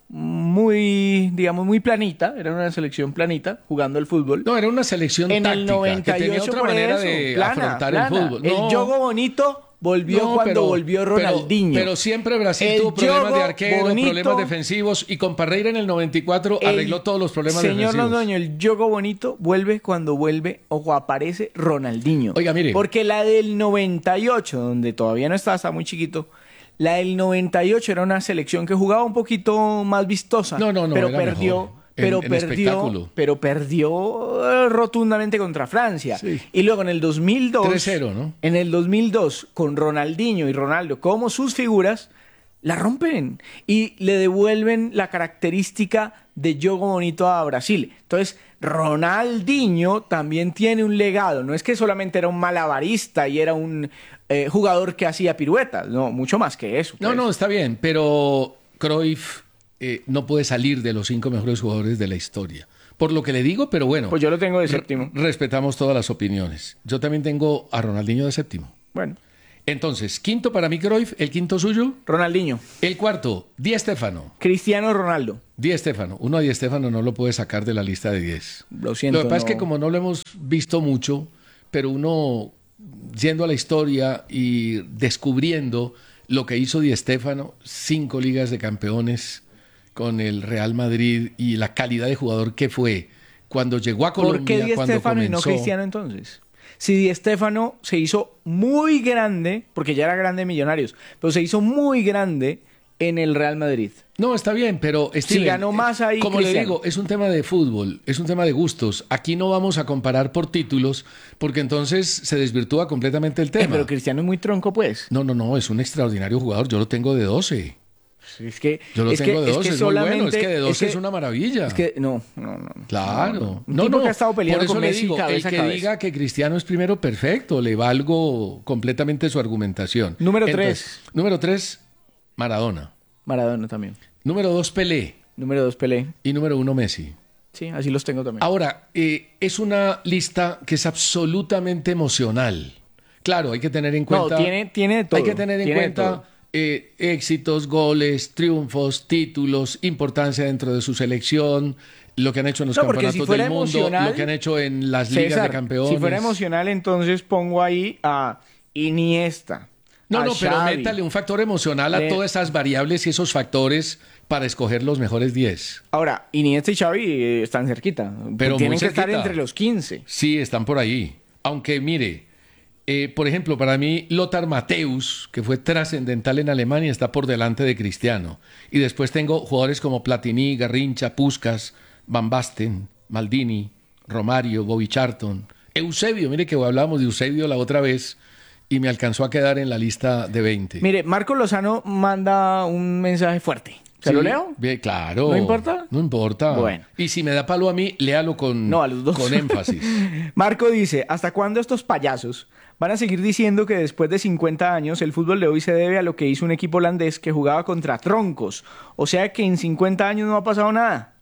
muy, digamos, muy planita, era una selección planita jugando el fútbol. No, era una selección en táctica, el noventa y ocho que tenía otra por manera eso, de plana, afrontar plana. el fútbol. No. El juego bonito volvió No, cuando pero- volvió pero- Ronaldinho. Pero, siempre Brasil El tuvo problemas de juego arquero, bonito- problemas defensivos y con Parreira en el noventa y cuatro El arregló todos los problemas Señor defensivos. Londoño, el juego bonito vuelve cuando vuelve o aparece Ronaldinho. Oiga, mire. Porque la del noventa y ocho, donde todavía no estaba, estaba muy chiquito, la del noventa y ocho era una selección que jugaba un poquito más vistosa. No, no, no, pero era perdió, mejor en- pero en perdió, espectáculo. pero perdió eh, rotundamente contra Francia. Sí. Y luego en el dos mil dos, tres cero, ¿no? en el dos mil dos, con Ronaldinho y Ronaldo como sus figuras, la rompen y le devuelven la característica de juego bonito a Brasil. Entonces, Ronaldinho también tiene un legado. No es que solamente era un malabarista y era un eh, jugador que hacía piruetas. No, mucho más que eso. No, pues. no, está bien, pero Cruyff eh, no puede salir de los cinco mejores jugadores de la historia. Por lo que le digo, pero bueno. Pues yo lo tengo de re- séptimo. Respetamos todas las opiniones. Yo también tengo a Ronaldinho de séptimo. Bueno. Entonces, quinto para mí Cruyff, el quinto suyo. Ronaldinho. El cuarto, Di Stéfano. Cristiano Ronaldo. Di Stéfano. Uno a Di Stéfano no lo puede sacar de la lista de diez. Lo siento. Lo que pasa es no. que como no lo hemos visto mucho, pero uno yendo a la historia y descubriendo lo que hizo Di Stéfano, cinco ligas de campeones con el Real Madrid y la calidad de jugador que fue cuando llegó a Colombia, ¿Por qué Di cuando Stéfano y no comenzó. Cristiano entonces? Si Di Stéfano se hizo muy grande, porque ya era grande en Millonarios, pero se hizo muy grande en el Real Madrid. No, está bien, pero Steven, ganó más ahí como le Cristiano. digo, es un tema de fútbol, es un tema de gustos. Aquí no vamos a comparar por títulos, porque entonces se desvirtúa completamente el Eh, tema. pero Cristiano es muy tronco, pues. No, no, no, es un extraordinario jugador. Yo lo tengo de doce. Es que, Yo lo es tengo que- de es doce, que es, muy bueno. Es solamente- que de doce es, que- una maravilla. Es que no, no, no. Claro. No, Un No, tipo no. que ha estado peleando Por eso con le Messi digo, el cabeza a que cabeza. diga que Cristiano es primero, perfecto. Le valgo completamente su argumentación. Número Entonces, tres. Número tres, Maradona. Maradona también. Número dos, Pelé. Número dos, Pelé. Y número uno, Messi. Sí, así los tengo también. Ahora, eh, es una lista que es absolutamente emocional. Claro, hay que tener en cuenta... No, tiene, tiene de todo. Hay que tener en cuenta eh, éxitos, goles, triunfos, títulos, importancia dentro de su selección, lo que han hecho en los no, campeonatos si del mundo, lo que han hecho en las ligas César, de campeones. Si fuera emocional, entonces pongo ahí a Iniesta. No, a no, pero Xavi. métale un factor emocional a Le... todas esas variables y esos factores para escoger los mejores diez. Ahora, Iniesta y Xavi eh, están cerquita. Pero tienen muy que cerquita. estar entre los quince. Sí, están por ahí. Aunque, mire, eh, por ejemplo, para mí, Lothar Matthäus, que fue trascendental en Alemania, está por delante de Cristiano. Y después tengo jugadores como Platini, Garrincha, Puskás, Van Basten, Maldini, Romario, Bobby Charlton, Eusebio. Mire que hablábamos de Eusebio la otra vez y me alcanzó a quedar en la lista de veinte. Mire, Marco Lozano manda un mensaje fuerte. ¿Se Sí, lo leo? Bien, claro. ¿No importa? No importa. Bueno. Y si me da palo a mí, léalo con, No, a los dos. con énfasis. Marco dice, ¿hasta cuándo estos payasos van a seguir diciendo que después de cincuenta años el fútbol de hoy se debe a lo que hizo un equipo holandés que jugaba contra troncos? O sea que en cincuenta años no ha pasado nada.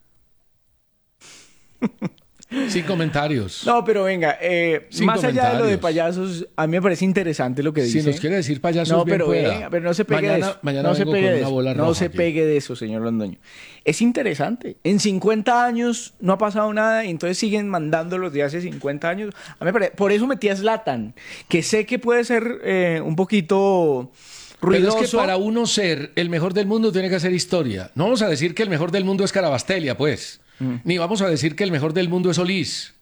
Sin comentarios. No, pero venga, eh, Sin más allá de lo de comentarios. payasos, a mí me parece interesante lo que Si dice. nos quiere decir payasos, no, bien pero pueda. venga, pero no se pegue Mañana- de eso. mañana no se vengo pegue con de una eso. bola No roja se aquí. pegue de eso, señor Londoño. Es interesante. En cincuenta años no ha pasado nada y entonces siguen mandando los de hace cincuenta años. A mí me parece, por eso metí a Zlatan, que sé que puede ser eh, un poquito ruidoso. Pero es que para uno ser el mejor del mundo tiene que hacer historia. No vamos a decir que el mejor del mundo es Carabastelia, pues. Mm. Ni vamos a decir que el mejor del mundo es Solís.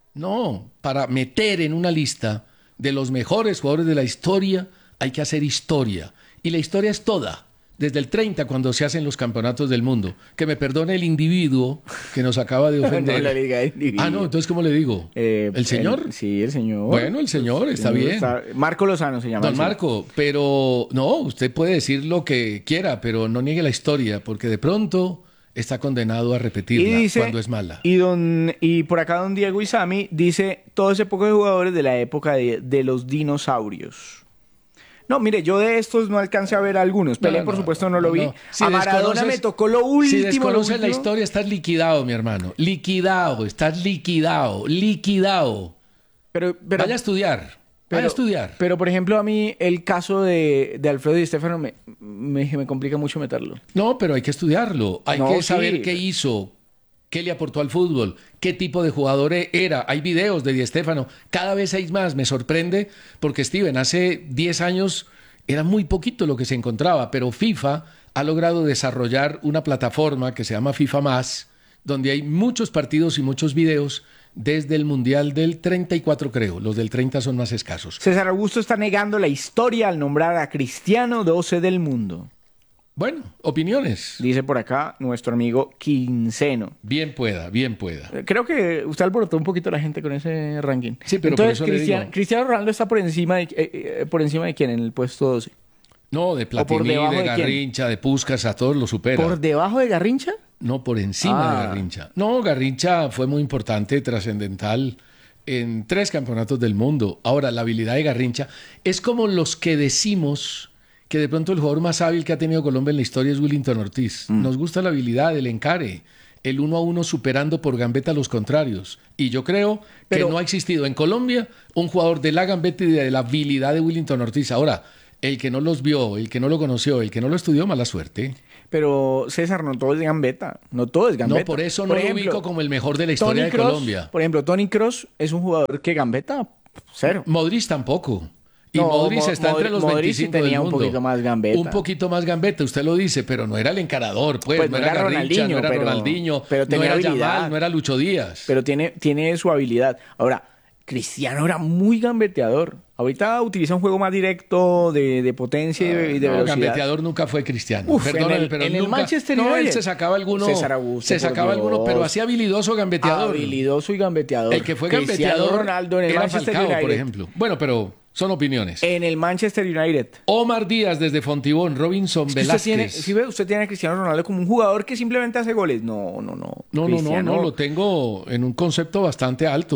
No, para meter en una lista de los mejores jugadores de la historia hay que hacer historia. Y la historia es toda. Desde el treinta, cuando se hacen los campeonatos del mundo. Que me perdone el individuo que nos acaba de ofender. No la liga de individuo. Ah, no, entonces, ¿cómo le digo? Eh, ¿El señor? el- sí, el señor. Bueno, el señor, está señor bien. está- Marco Lozano se llama. Don el señor. Marco, pero no, usted puede decir lo que quiera, pero no niegue la historia, porque de pronto está condenado a repetirla Y dice, cuando es mala. Y, don, y por acá don Diego Isami dice, todo ese poco de jugadores de la época de, de los dinosaurios. No, mire, yo de estos no alcancé a ver algunos. Pelé, No, por no, supuesto, no lo no, vi. no. Si A Maradona desconoces- me tocó lo último. Si lo desconoces la último. historia, estás liquidado, mi hermano. Liquidado, estás liquidado, liquidado. Pero, pero, Vaya a estudiar. Vaya a estudiar. Pero, por ejemplo, a mí el caso de, de Alfredo Di Stéfano me, me, me complica mucho meterlo. No, pero hay que estudiarlo. Hay No, que sí. saber qué hizo, qué le aportó al fútbol, qué tipo de jugador era. Hay videos de Di Stéfano. Cada vez hay más. Me sorprende porque, Steven, hace diez años era muy poquito lo que se encontraba, pero FIFA ha logrado desarrollar una plataforma que se llama FIFA Más, donde hay muchos partidos y muchos videos desde el Mundial del treinta y cuatro, creo. Los del treinta son más escasos. César Augusto está negando la historia al nombrar a Cristiano doce del mundo. Bueno, opiniones. Dice por acá nuestro amigo Quinceno. Bien pueda, bien pueda. Eh, Creo que usted alborotó un poquito a la gente con ese ranking. Sí, pero por Entonces, eso le Cristiano, digo. Cristiano Ronaldo está por encima de, eh, eh, por encima de quién en el puesto doce. No, de Platini, debajo de de quién? Garrincha, de Puskás, a todos lo supera. ¿Por debajo de Garrincha? No, por encima Ah. de Garrincha. No, Garrincha fue muy importante, trascendental en tres campeonatos del mundo. Ahora, la habilidad de Garrincha es como los que decimos que de pronto el jugador más hábil que ha tenido Colombia en la historia es Willington Ortiz. Mm. Nos gusta la habilidad, el encare, el uno a uno superando por gambeta a los contrarios. Y yo creo Pero- que no ha existido en Colombia un jugador de la gambeta y de la habilidad de Willington Ortiz. Ahora, el que no los vio, el que no lo conoció, el que no lo estudió, mala suerte. Pero César, no todo es gambeta. No todo es gambeta. No, por eso no lo ejemplo, ubico como el mejor de la historia Toni de Kroos, Colombia. Por ejemplo, Toni Kroos es un jugador que gambeta cero. Modric tampoco. Y No, Modric Mo- está entre Modric- los Modric sí veinticinco del tenía un mundo. poquito más gambeta. Un poquito más gambeta, usted lo dice, pero no era el encarador, pues. Pues no, no era era Garrincha, Ronaldinho, no era pero- Ronaldinho, pero no tenía era habilidad. Yamal, no era Lucho Díaz. Pero tiene, tiene su habilidad. Ahora, Cristiano era muy gambeteador. Ahorita utiliza un juego más directo de, de potencia y de, y de No, velocidad. gambeteador nunca fue Cristiano. Uf, Perdóname, en el- pero en el nunca- Manchester No, él United. se sacaba alguno. César Augusto, se por sacaba alguno, Dios. pero hacía habilidoso gambeteador. Habilidoso y gambeteador. El que fue Cristiano gambeteador Ronaldo en el era Manchester Falcao, United. por ejemplo. Bueno, pero son opiniones. En el Manchester United. Omar Díaz desde Fontibón, Robinson Es que usted Velázquez. tiene, si ve, usted tiene a Cristiano Ronaldo como un jugador que simplemente hace goles. No, no, no. No, no, no, Cristiano- no, lo tengo en un concepto bastante alto.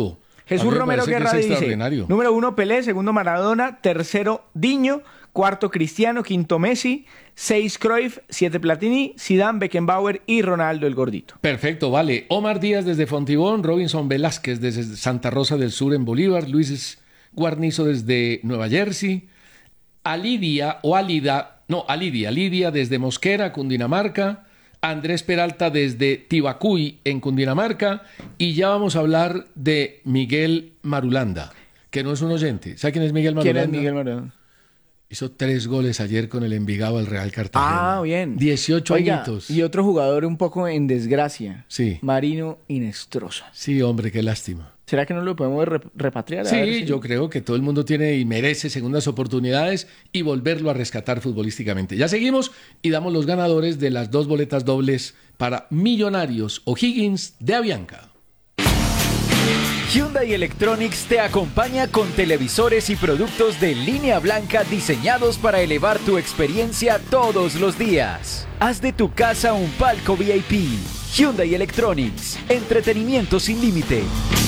Jesús Romero Guerra dice, número uno Pelé, segundo Maradona, tercero Diño, cuarto Cristiano, quinto Messi, seis Cruyff, siete Platini, Zidane, Beckenbauer y Ronaldo el Gordito. Perfecto, vale. Omar Díaz desde Fontibón, Robinson Velázquez desde Santa Rosa del Sur en Bolívar, Luis Guarnizo desde Nueva Jersey, Alidia o Alida, no, Alidia, Lidia desde Mosquera, Cundinamarca, Andrés Peralta desde Tibacuy en Cundinamarca, y ya vamos a hablar de Miguel Marulanda, que no es un oyente. ¿Sabe quién es Miguel Marulanda? ¿Quién es Miguel Marulanda? Hizo tres goles ayer con el Envigado al Real Cartagena. Ah, bien. dieciocho Oiga, añitos. Y otro jugador un poco en desgracia. Sí. Marino Inestrosa. Sí, hombre, qué lástima. ¿Será que no lo podemos re repatriar? Sí, si... yo creo que todo el mundo tiene y merece segundas oportunidades y volverlo a rescatar futbolísticamente. Ya seguimos y damos los ganadores de las dos boletas dobles para Millonarios O'Higgins de Avianca. Hyundai Electronics te acompaña con televisores y productos de línea blanca diseñados para elevar tu experiencia todos los días. Haz de tu casa un palco V I P. Hyundai Electronics, entretenimiento sin límite.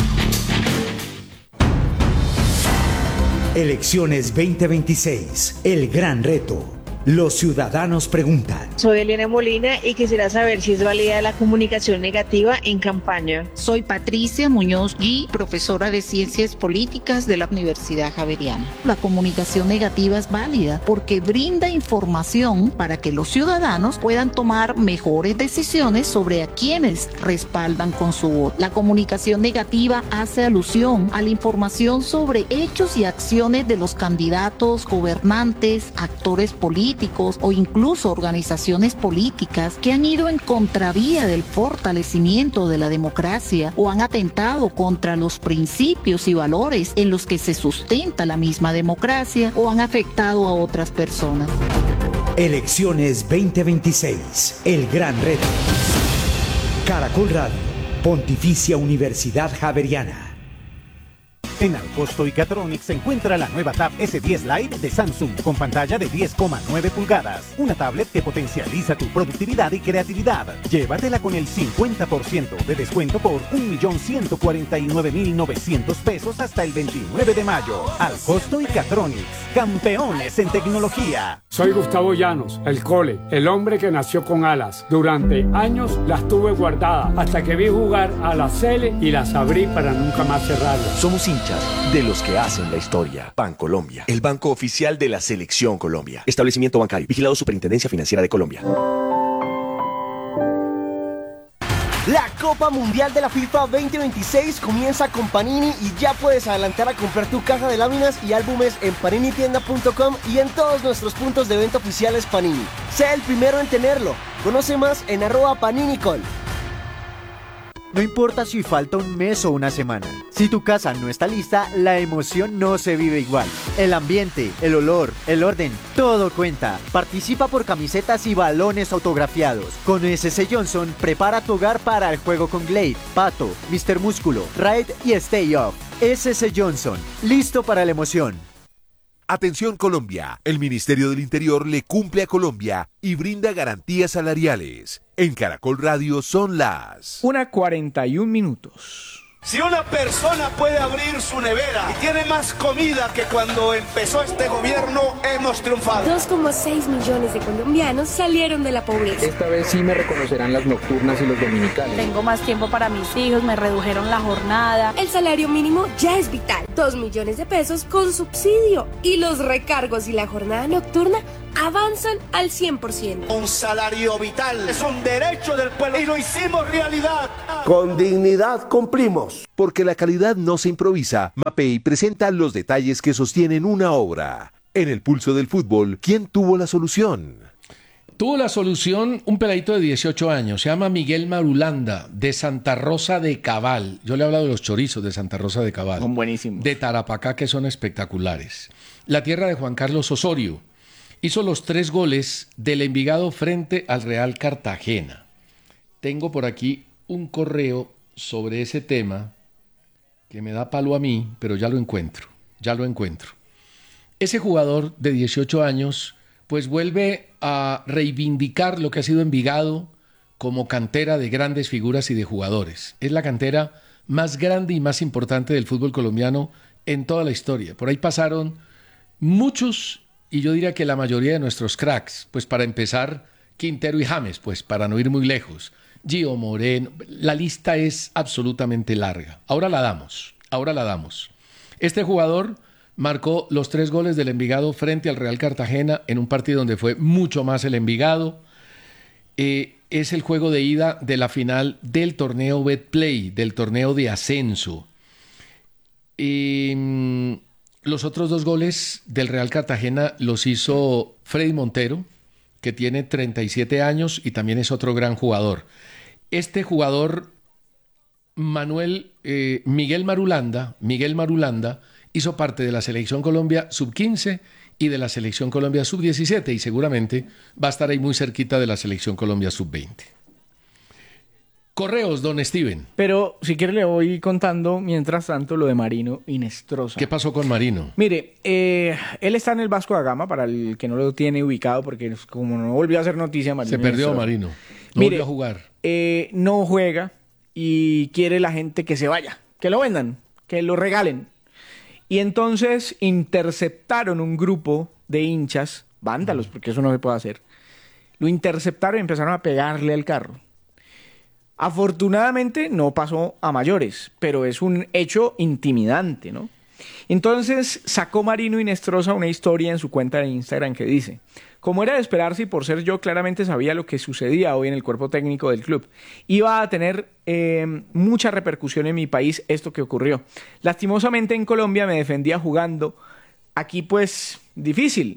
Elecciones veinte veintiséis, el gran reto. Los ciudadanos preguntan. Soy Elena Molina y quisiera saber si es válida la comunicación negativa en campaña. Soy Patricia Muñoz Gui, profesora de Ciencias Políticas de la Universidad Javeriana. La comunicación negativa es válida porque brinda información para que los ciudadanos puedan tomar mejores decisiones sobre a quienes respaldan con su voto. La comunicación negativa hace alusión a la información sobre hechos y acciones de los candidatos, gobernantes, actores políticos, o incluso organizaciones políticas que han ido en contravía del fortalecimiento de la democracia o han atentado contra los principios y valores en los que se sustenta la misma democracia o han afectado a otras personas. Elecciones veinte veintiséis, el gran reto. Caracol Radio, Pontificia Universidad Javeriana. En Alcosto y Catronics se encuentra la nueva Tab ese diez Lite de Samsung con pantalla de diez coma nueve pulgadas. Una tablet que potencializa tu productividad y creatividad. Llévatela con el cincuenta por ciento de descuento por un millón ciento cuarenta y nueve mil novecientos pesos hasta el veintinueve de mayo. Alcosto y Catronics, campeones en tecnología. Soy Gustavo Llanos, el Cole, el hombre que nació con alas. Durante años las tuve guardadas hasta que vi jugar a la Cele y las abrí para nunca más cerrarlas. Somos hinchas de los que hacen la historia. Bancolombia, el banco oficial de la Selección Colombia. Establecimiento bancario, vigilado Superintendencia Financiera de Colombia. La Copa Mundial de la FIFA veinte veintiséis comienza con Panini y ya puedes adelantar a comprar tu caja de láminas y álbumes en panini tienda punto com y en todos nuestros puntos de venta oficiales Panini. Sea el primero en tenerlo. Conoce más en arroba paninicol. No importa si falta un mes o una semana. Si tu casa no está lista, la emoción no se vive igual. El ambiente, el olor, el orden, todo cuenta. Participa por camisetas y balones autografiados. Con S C Johnson, prepara tu hogar para el juego con Glade, Pato, mister Músculo, Raid y Stay Off. S C Johnson, listo para la emoción. Atención Colombia, el Ministerio del Interior le cumple a Colombia y brinda garantías salariales. En Caracol Radio son las una cuarenta y un minutos. Si una persona puede abrir su nevera y tiene más comida que cuando empezó este gobierno, hemos triunfado. dos coma seis millones de colombianos salieron de la pobreza. Esta vez sí me reconocerán las nocturnas y los dominicales. Tengo más tiempo para mis hijos, me redujeron la jornada. El salario mínimo ya es vital. dos millones de pesos con subsidio. Y los recargos y la jornada nocturna avanzan al cien por ciento. Un salario vital es un derecho del pueblo y lo hicimos realidad. Con dignidad cumplimos. Porque la calidad no se improvisa, Mapei presenta los detalles que sostienen una obra. En el pulso del fútbol, ¿quién tuvo la solución? Tuvo la solución un peladito de dieciocho años, se llama Miguel Marulanda, de Santa Rosa de Cabal. Yo le he hablado de los chorizos de Santa Rosa de Cabal. Son buenísimos. De Tarapacá, que son espectaculares. La tierra de Juan Carlos Osorio. Hizo los tres goles del Envigado frente al Real Cartagena. Tengo por aquí un correo sobre ese tema que me da palo a mí, pero ya lo encuentro, ya lo encuentro. Ese jugador de dieciocho años pues vuelve a reivindicar lo que ha sido Envigado como cantera de grandes figuras y de jugadores. Es la cantera más grande y más importante del fútbol colombiano en toda la historia. Por ahí pasaron muchos, y yo diría que la mayoría de nuestros cracks. Pues para empezar, Quintero y James, pues para no ir muy lejos. Gio Moreno, la lista es absolutamente larga. Ahora la damos, ahora la damos. Este jugador marcó los tres goles del Envigado frente al Real Cartagena en un partido donde fue mucho más el Envigado. Eh, es el juego de ida de la final del torneo Betplay, del torneo de ascenso. Eh, los otros dos goles del Real Cartagena los hizo Freddy Montero, que tiene treinta y siete años y también es otro gran jugador. Este jugador, Manuel eh, Miguel Marulanda, Miguel Marulanda, hizo parte de la Selección Colombia sub quince y de la Selección Colombia sub diecisiete y seguramente va a estar ahí muy cerquita de la Selección Colombia sub veinte. Correos, don Steven. Pero si quiere le voy contando mientras tanto lo de Marino Inestrosa. ¿Qué pasó con Marino? Mire, eh, él está en el Vasco da Gama, para el que no lo tiene ubicado, porque como no volvió a hacer noticia, Marino Se perdió Inestrosa. Marino, no Mire, volvió a jugar. Eh, no juega y quiere la gente que se vaya, que lo vendan, que lo regalen. Y entonces interceptaron un grupo de hinchas, vándalos, porque eso no se puede hacer. Lo interceptaron y empezaron a pegarle al carro. Afortunadamente no pasó a mayores, pero es un hecho intimidante, ¿no? Entonces sacó Marino Inestrosa una historia en su cuenta de Instagram que dice: como era de esperarse y por ser yo, claramente sabía lo que sucedía hoy en el cuerpo técnico del club. Iba a tener eh, mucha repercusión en mi país esto que ocurrió. Lastimosamente en Colombia me defendía jugando. Aquí pues difícil.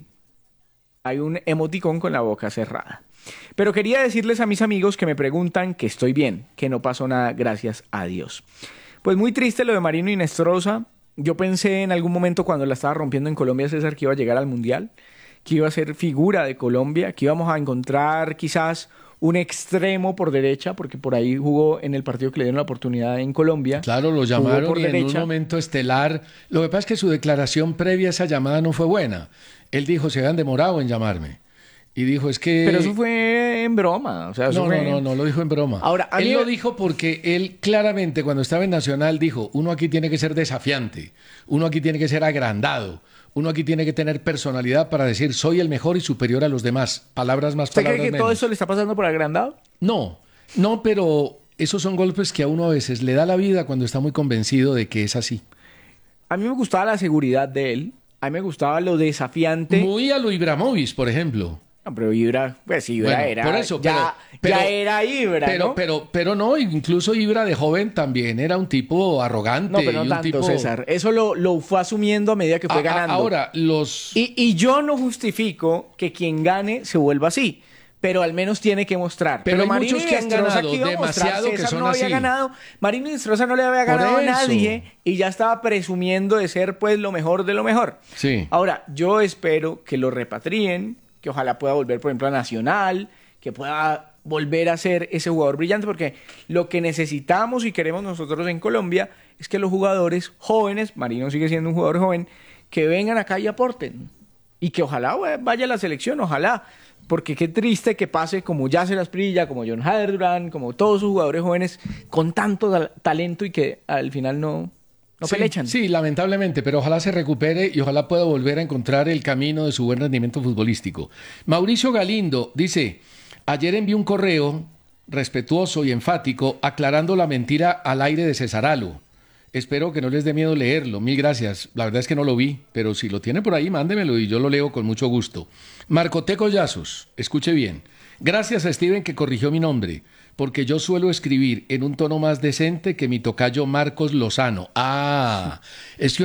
Hay un emoticón con la boca cerrada. Pero quería decirles a mis amigos que me preguntan que estoy bien, que no pasó nada, gracias a Dios. Pues muy triste lo de Marino Inestrosa. Yo pensé en algún momento cuando la estaba rompiendo en Colombia, César, que iba a llegar al Mundial, que iba a ser figura de Colombia, que íbamos a encontrar quizás un extremo por derecha, porque por ahí jugó en el partido que le dieron la oportunidad en Colombia. Claro, lo llamaron por y derecha. En un momento estelar. Lo que pasa es que su declaración previa a esa llamada no fue buena. Él dijo, se habían demorado en llamarme. Y dijo, es que... Pero eso fue en broma. O sea, eso no, fue... no, no, no lo dijo en broma. Ahora, a él mí... lo dijo porque él claramente cuando estaba en Nacional dijo, uno aquí tiene que ser desafiante, uno aquí tiene que ser agrandado, uno aquí tiene que tener personalidad para decir, soy el mejor y superior a los demás. Palabras más, ¿Usted palabras cree que menos. todo eso le está pasando por agrandado? No, no, pero esos son golpes que a uno a veces le da la vida cuando está muy convencido de que es así. A mí me gustaba la seguridad de él. A mí me gustaba lo desafiante. Muy a lo Ibrahimovic, por ejemplo. No, pero Ibra, pues Ibra Bueno, era, por eso, ya, pero- ya pero- era Ibra, Pero, ¿no? pero, pero no, incluso Ibra de joven también era un tipo arrogante. No, pero no y un tanto, tipo... César. Eso lo, lo fue asumiendo a medida que fue A- a- ganando. ahora, los... Y, y yo no justifico que quien gane se vuelva así, pero al menos tiene que mostrar. Pero hay Marino muchos que han Inestrosa, ganado, ¿qué iba a mostrar? demasiado que César son no había así. ganado. Marino Inestrosa no le había Por ganado a eso. nadie y ya estaba presumiendo de ser pues lo mejor de lo mejor. Sí. Ahora, yo espero que lo repatrien, que ojalá pueda volver, por ejemplo, a Nacional, que pueda volver a ser ese jugador brillante, porque lo que necesitamos y queremos nosotros en Colombia es que los jugadores jóvenes, Marino sigue siendo un jugador joven, que vengan acá y aporten. Y que ojalá eh, vaya a la selección, ojalá. Porque qué triste que pase como Yasser Asprilla, como John Haderbrand, como todos sus jugadores jóvenes con tanto tal- talento y que al final no, no sí, pelechan. Sí, lamentablemente, pero ojalá se recupere y ojalá pueda volver a encontrar el camino de su buen rendimiento futbolístico. Mauricio Galindo dice, ayer envié un correo respetuoso y enfático aclarando la mentira al aire de Cesaralo. Espero que no les dé miedo leerlo. Mil gracias. La verdad es que no lo vi, pero si lo tiene por ahí, mándemelo y yo lo leo con mucho gusto. Marcote Collazos, escuche bien. Gracias a Steven que corrigió mi nombre, porque yo suelo escribir en un tono más decente que mi tocayo Marcos Lozano. Ah, es que